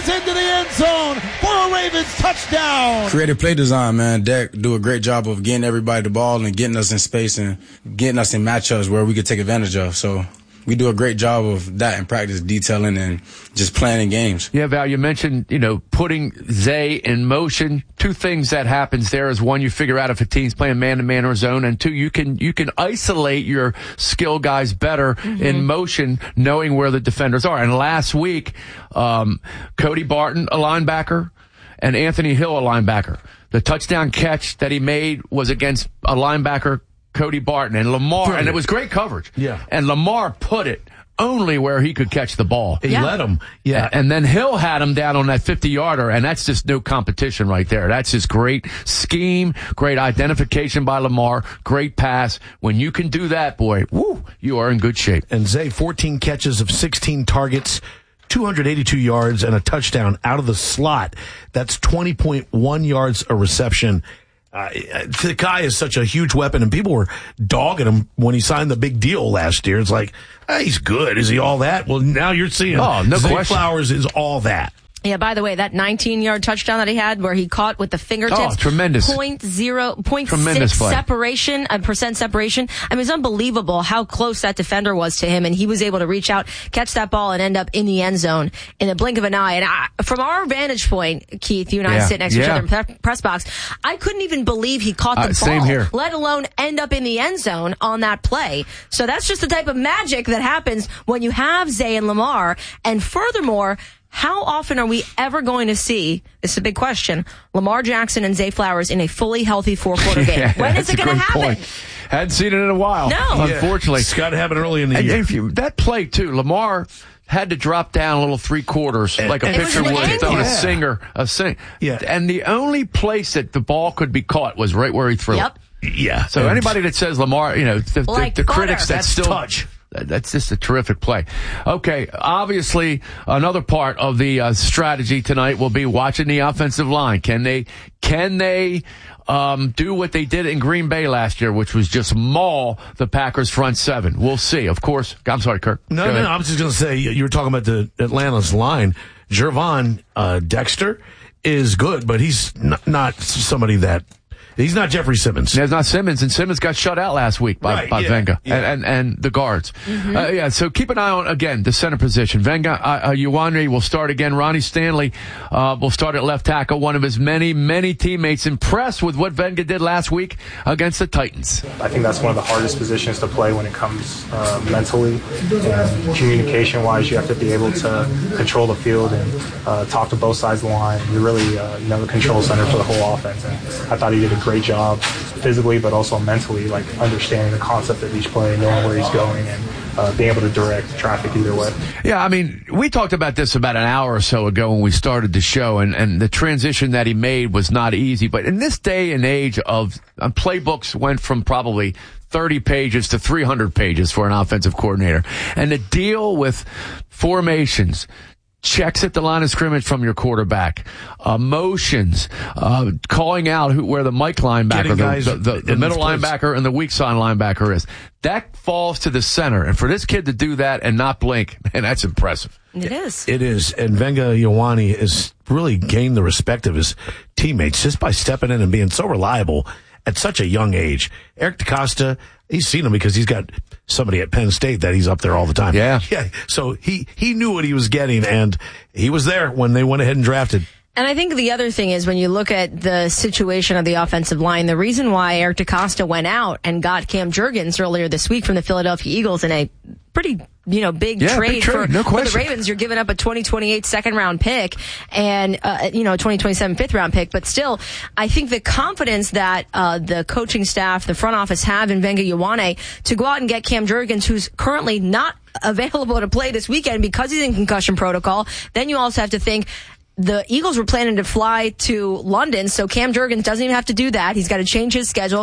into the end zone for a Ravens touchdown. Creative play design, man. Dak do a great job of getting everybody the ball and getting us in space and getting us in matchups where we could take advantage of. So we do a great job of that in practice, detailing and just planning games. Yeah, Val, you mentioned, you know, putting Zay in motion. Two things that happens there is, one, you figure out if a team's playing man-to-man or zone, and two, you can you can isolate your skill guys better mm-hmm. in motion, knowing where the defenders are. And last week, um, Cody Barton, a linebacker, and Anthony Hill, a linebacker. The touchdown catch that he made was against a linebacker, Cody Barton, and Lamar, Brilliant. and it was great coverage. Yeah. And Lamar put it only where he could catch the ball. He yeah. let him. Yeah. And then Hill had him down on that fifty-yarder, and that's just no competition right there. That's just great scheme, great identification by Lamar, great pass. When you can do that, boy, woo, you are in good shape. And Zay, fourteen catches of sixteen targets, two hundred eighty-two yards, and a touchdown out of the slot. That's twenty point one yards a reception. Uh, the guy is such a huge weapon, and people were dogging him when he signed the big deal last year. It's like, hey, he's good. Is he all that? Well, now you're seeing oh, no Zay question. Flowers is all that. Yeah, by the way, that nineteen-yard touchdown that he had where he caught with the fingertips. Oh, tremendous. Point zero, point tremendous six play. separation, a percent separation. I mean, it's unbelievable how close that defender was to him, and he was able to reach out, catch that ball, and end up in the end zone in the blink of an eye. And I, from our vantage point, Keith, you and I yeah. sit next to yeah. each other in the press box, I couldn't even believe he caught the uh, ball, same here. let alone end up in the end zone on that play. So that's just the type of magic that happens when you have Zay and Lamar. And furthermore, how often are we ever going to see, this is a big question, Lamar Jackson and Zay Flowers in a fully healthy four-quarter game? yeah, when is it going to happen? Point. Hadn't seen it in a while. No. Unfortunately. Yeah. It's got to happen early in the and year. If you, that play, too, Lamar had to drop down a little three quarters, like a pitcher would have done a singer, a sing. Yeah. And the only place that the ball could be caught was right where he threw yep. it. Yeah. So and anybody that says Lamar, you know, the, like the, the critics that That's still touch. That's just a terrific play. Okay, obviously, another part of the uh, strategy tonight will be watching the offensive line. Can they, can they, um, do what they did in Green Bay last year, which was just maul the Packers front seven? We'll see. Of course. I'm sorry, Kirk. No, Go no, ahead. no. I was just going to say, you were talking about the Atlanta's line. Gervon uh, Dexter is good, but he's not, not somebody that. He's not Jeffrey Simmons. There's not Simmons, and Simmons got shut out last week by, right, by yeah, Venga yeah. And, and and the guards. Mm-hmm. Uh, yeah, so keep an eye on, again, the center position. Venga uh, uh, Ioane will start again. Ronnie Stanley uh, will start at left tackle. One of his many, many teammates impressed with what Venga did last week against the Titans. I think that's one of the hardest positions to play when it comes uh, mentally and communication-wise. You have to be able to control the field and uh, talk to both sides of the line. You're really, uh, you know, the control center for the whole offense. And I thought he did a great job physically, but also mentally, like understanding the concept of each play, knowing where he's going, and uh, being able to direct traffic either way. Yeah, I mean, we talked about this about an hour or so ago when we started the show, and, and the transition that he made was not easy. But in this day and age of uh, playbooks went from probably thirty pages to three hundred pages for an offensive coordinator. And to deal with formations, checks at the line of scrimmage from your quarterback, uh, motions, uh, calling out who, where the Mike linebacker, the, the, the, the middle linebacker and the weak side linebacker is. That falls to the center. And for this kid to do that and not blink, man, that's impressive. It is. It is. And Venga Ioane has really gained the respect of his teammates just by stepping in and being so reliable at such a young age. Eric DeCosta, he's seen him because he's got somebody at Penn State that he's up there all the time. Yeah. Yeah. So he, he knew what he was getting, and he was there when they went ahead and drafted. And I think the other thing is when you look at the situation of the offensive line, the reason why Eric DeCosta went out and got Cam Jurgens earlier this week from the Philadelphia Eagles in a pretty, you know, big yeah, trade, big trade. For, No for the question. Ravens. You're giving up a twenty twenty-eight second round pick and, uh, you know, a twenty twenty-seven fifth round pick. But still, I think the confidence that uh, the coaching staff, the front office have in Venga Ioane to go out and get Cam Jurgens, who's currently not available to play this weekend because he's in concussion protocol. Then you also have to think, the Eagles were planning to fly to London, so Cam Jurgens doesn't even have to do that. He's got to change his schedule,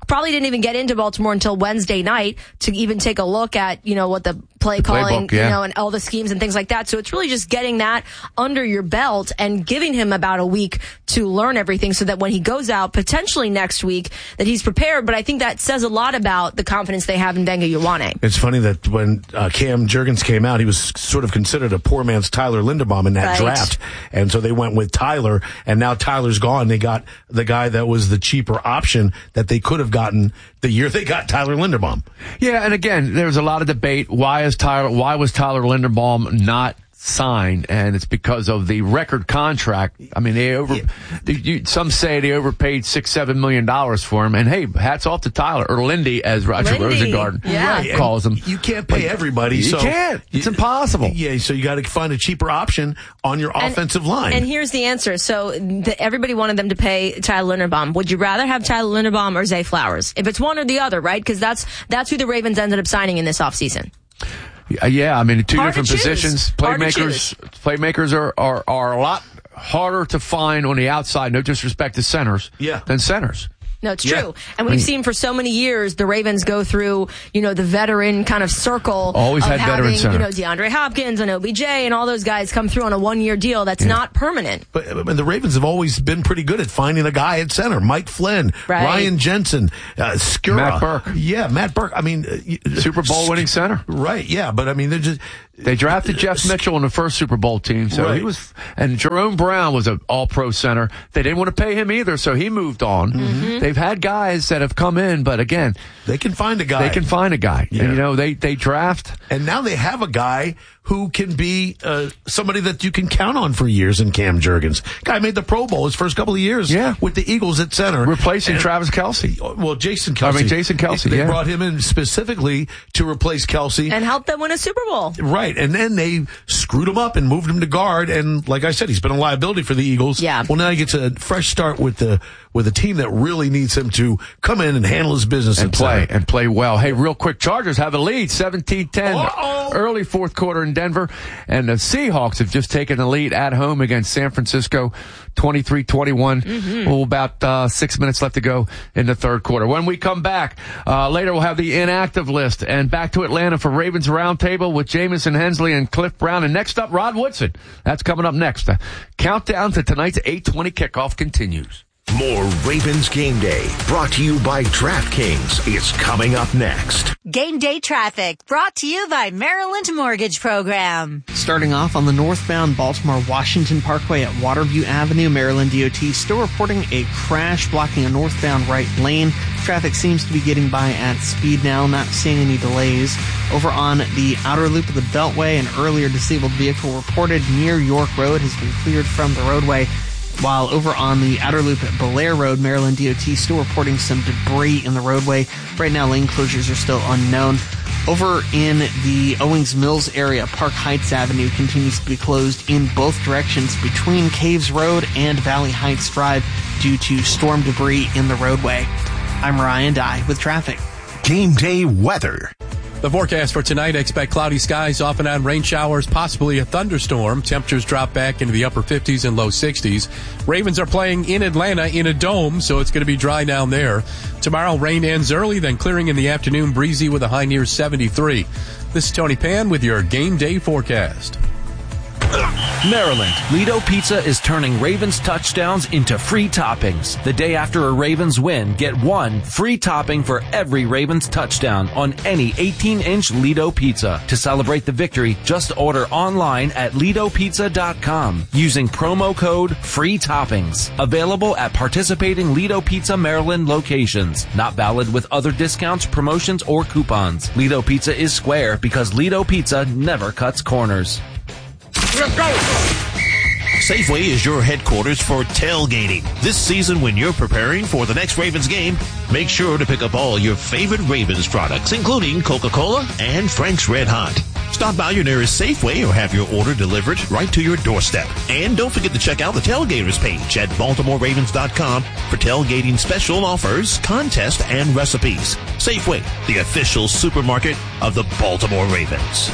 probably didn't even get into Baltimore until Wednesday night to even take a look at, you know, what the play The calling, playbook, yeah. you know, and all the schemes and things like that. So it's really just getting that under your belt and giving him about a week to learn everything so that when he goes out potentially next week that he's prepared. But I think that says a lot about the confidence they have in Benga Ioane. It's funny that when uh, Cam Jurgens came out, he was sort of considered a poor man's Tyler Linderbaum in that Right. draft. And so they went with Tyler, and now Tyler's gone. They got the guy that was the cheaper option that they could have gotten the year they got Tyler Linderbaum. Yeah, and again, there's a lot of debate. Why is Tyler? Why was Tyler Linderbaum not signed? And it's because of the record contract. I mean, they over. They, you, some say they overpaid six, seven million dollars for him. And hey, hats off to Tyler or Lindy, as Roger Lindy, Rosengarten yeah. Right, calls him. You can't pay everybody. You so can't. It's impossible. Yeah, so you got to find a cheaper option on your And- offensive line. And here's the answer. So the, everybody wanted them to pay Tyler Linderbaum. Would you rather have Tyler Linderbaum or Zay Flowers? If it's one or the other, right? Because that's that's who the Ravens ended up signing in this offseason. Uh, Yeah, I mean, two Hard to different choose. positions. Hard to Playmakers, playmakers are, are, are a lot harder to find on the outside. No disrespect to centers. Yeah. Than centers. No, it's Yeah. true. And we've I mean- seen for so many years the Ravens go through, you know, the veteran kind of circle. Always of had having, veteran center. you know, DeAndre Hopkins and O B J and all those guys come through on a one-year deal that's not permanent. But I mean, the Ravens have always been pretty good at finding a guy at center. Mike Flynn, Right. Ryan Jensen, uh, Skura. Matt Burke. Yeah, Matt Burke. I mean, uh, Super Bowl winning center. Right, yeah, but I mean, they're just. They drafted Jeff Mitchell in the first Super Bowl team, so Right. he was, and Jerome Brown was an all-pro center. They didn't want to pay him either, so he moved on. Mm-hmm. They've had guys that have come in, but again, they can find a guy. They can find a guy. Yeah. And, you know, they, they draft. And now they have a guy who can be uh, somebody that you can count on for years in Cam Jurgens. Guy made the Pro Bowl his first couple of years Yeah. with the Eagles at center. Replacing And- Travis Kelce. Well, Jason Kelce. I mean, Jason Kelce, They yeah. brought him in specifically to replace Kelce. And help them win a Super Bowl. Right, and then they screwed him up and moved him to guard, and like I said, he's been a liability for the Eagles. Yeah. Well, now he gets a fresh start with the with a team that really needs him to come in and handle his business And at play, center. and play well. Hey, real quick, Chargers have a lead, seventeen ten, Uh-oh. early fourth quarter in Denver. And the Seahawks have just taken the lead at home against San Francisco, twenty-three twenty-one. Mm-hmm. Well, about uh, six minutes left to go in the third quarter. When we come back, uh, later we'll have the inactive list. And back to Atlanta for Ravens Roundtable with Jamison Hensley and Cliff Brown. And next up, Rod Woodson. That's coming up next. The countdown to tonight's eight twenty kickoff continues. More Ravens Game Day, brought to you by DraftKings, is coming up next. Game day traffic brought to you by Maryland Mortgage Program. Starting off on the northbound Baltimore-Washington Parkway at Waterview Avenue, Maryland D O T still reporting a crash blocking a northbound right lane. Traffic seems to be getting by at speed now, not seeing any delays. Over on the outer loop of the Beltway, an earlier disabled vehicle reported near York Road has been cleared from the roadway. While over on the outer loop at Belair Road, Maryland D O T still reporting some debris in the roadway. Right now, lane closures are still unknown. Over in the Owings Mills area, Park Heights Avenue continues to be closed in both directions between Caves Road and Valley Heights Drive due to storm debris in the roadway. I'm Ryan Dye with traffic. Game Day weather. The forecast for tonight, expect cloudy skies, off and on rain showers, possibly a thunderstorm. Temperatures drop back into the upper fifties and low sixties. Ravens are playing in Atlanta in a dome, so it's going to be dry down there. Tomorrow, rain ends early, then clearing in the afternoon, breezy with a high near seventy-three. This is Tony Pan with your Game Day forecast. Maryland, Lido Pizza is turning Ravens touchdowns into free toppings. The day after a Ravens win, get one free topping for every Ravens touchdown on any eighteen inch Lido Pizza. To celebrate the victory, just order online at lido pizza dot com using promo code free toppings. Available at participating Lido Pizza Maryland locations. Not valid with other discounts, promotions, or coupons. Lido Pizza is square because Lido Pizza never cuts corners. Let's go! Safeway is your headquarters for tailgating. This season, when you're preparing for the next Ravens game, make sure to pick up all your favorite Ravens products, including Coca-Cola and Frank's Red Hot. Stop by your nearest Safeway or have your order delivered right to your doorstep. And don't forget to check out the Tailgaters page at baltimore ravens dot com for tailgating special offers, contests, and recipes. Safeway, the official supermarket of the Baltimore Ravens.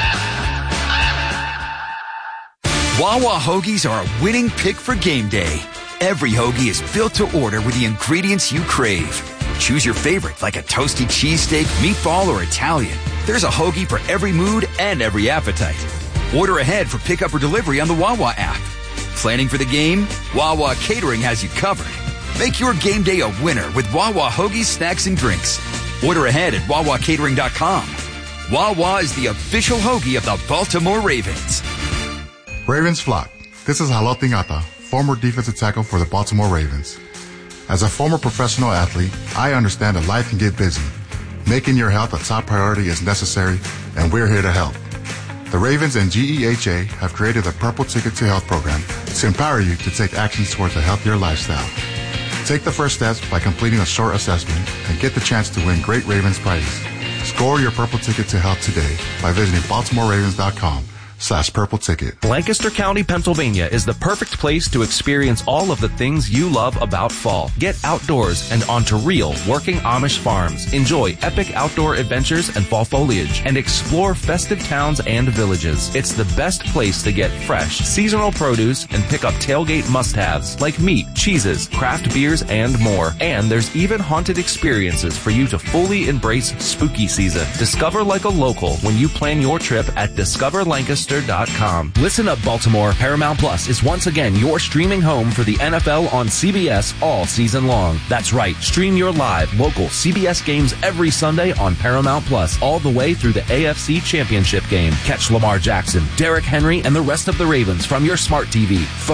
Wawa hoagies are a winning pick for game day. Every hoagie is built to order with the ingredients you crave. Choose your favorite, like a toasty cheesesteak, meatball, or Italian. There's a hoagie for every mood and every appetite. Order ahead for pickup or delivery on the Wawa app. Planning for the game? Wawa Catering has you covered. Make your game day a winner with Wawa hoagies, snacks, and drinks. Order ahead at wawa catering dot com. Wawa is the official hoagie of the Baltimore Ravens. Ravens flock. This is Haloti Ngata, former defensive tackle for the Baltimore Ravens. As a former professional athlete, I understand that life can get busy. Making your health a top priority is necessary, and we're here to help. The Ravens and G E H A have created the Purple Ticket to Health program to empower you to take actions towards a healthier lifestyle. Take the first steps by completing a short assessment and get the chance to win great Ravens prizes. Score your Purple Ticket to Health today by visiting baltimore ravens dot com slash purple ticket. Lancaster County, Pennsylvania is the perfect place to experience all of the things you love about fall. Get outdoors and onto real working Amish farms. Enjoy epic outdoor adventures and fall foliage and explore festive towns and villages. It's the best place to get fresh, seasonal produce and pick up tailgate must-haves like meat, cheeses, craft beers, and more. And there's even haunted experiences for you to fully embrace spooky season. Discover like a local when you plan your trip at discover lancaster dot com. Listen up, Baltimore. Paramount Plus is once again your streaming home for the N F L on C B S all season long. That's right. Stream your live local C B S games every Sunday on Paramount Plus all the way through the A F C Championship game. Catch Lamar Jackson, Derrick Henry, and the rest of the Ravens from your smart T V, phone,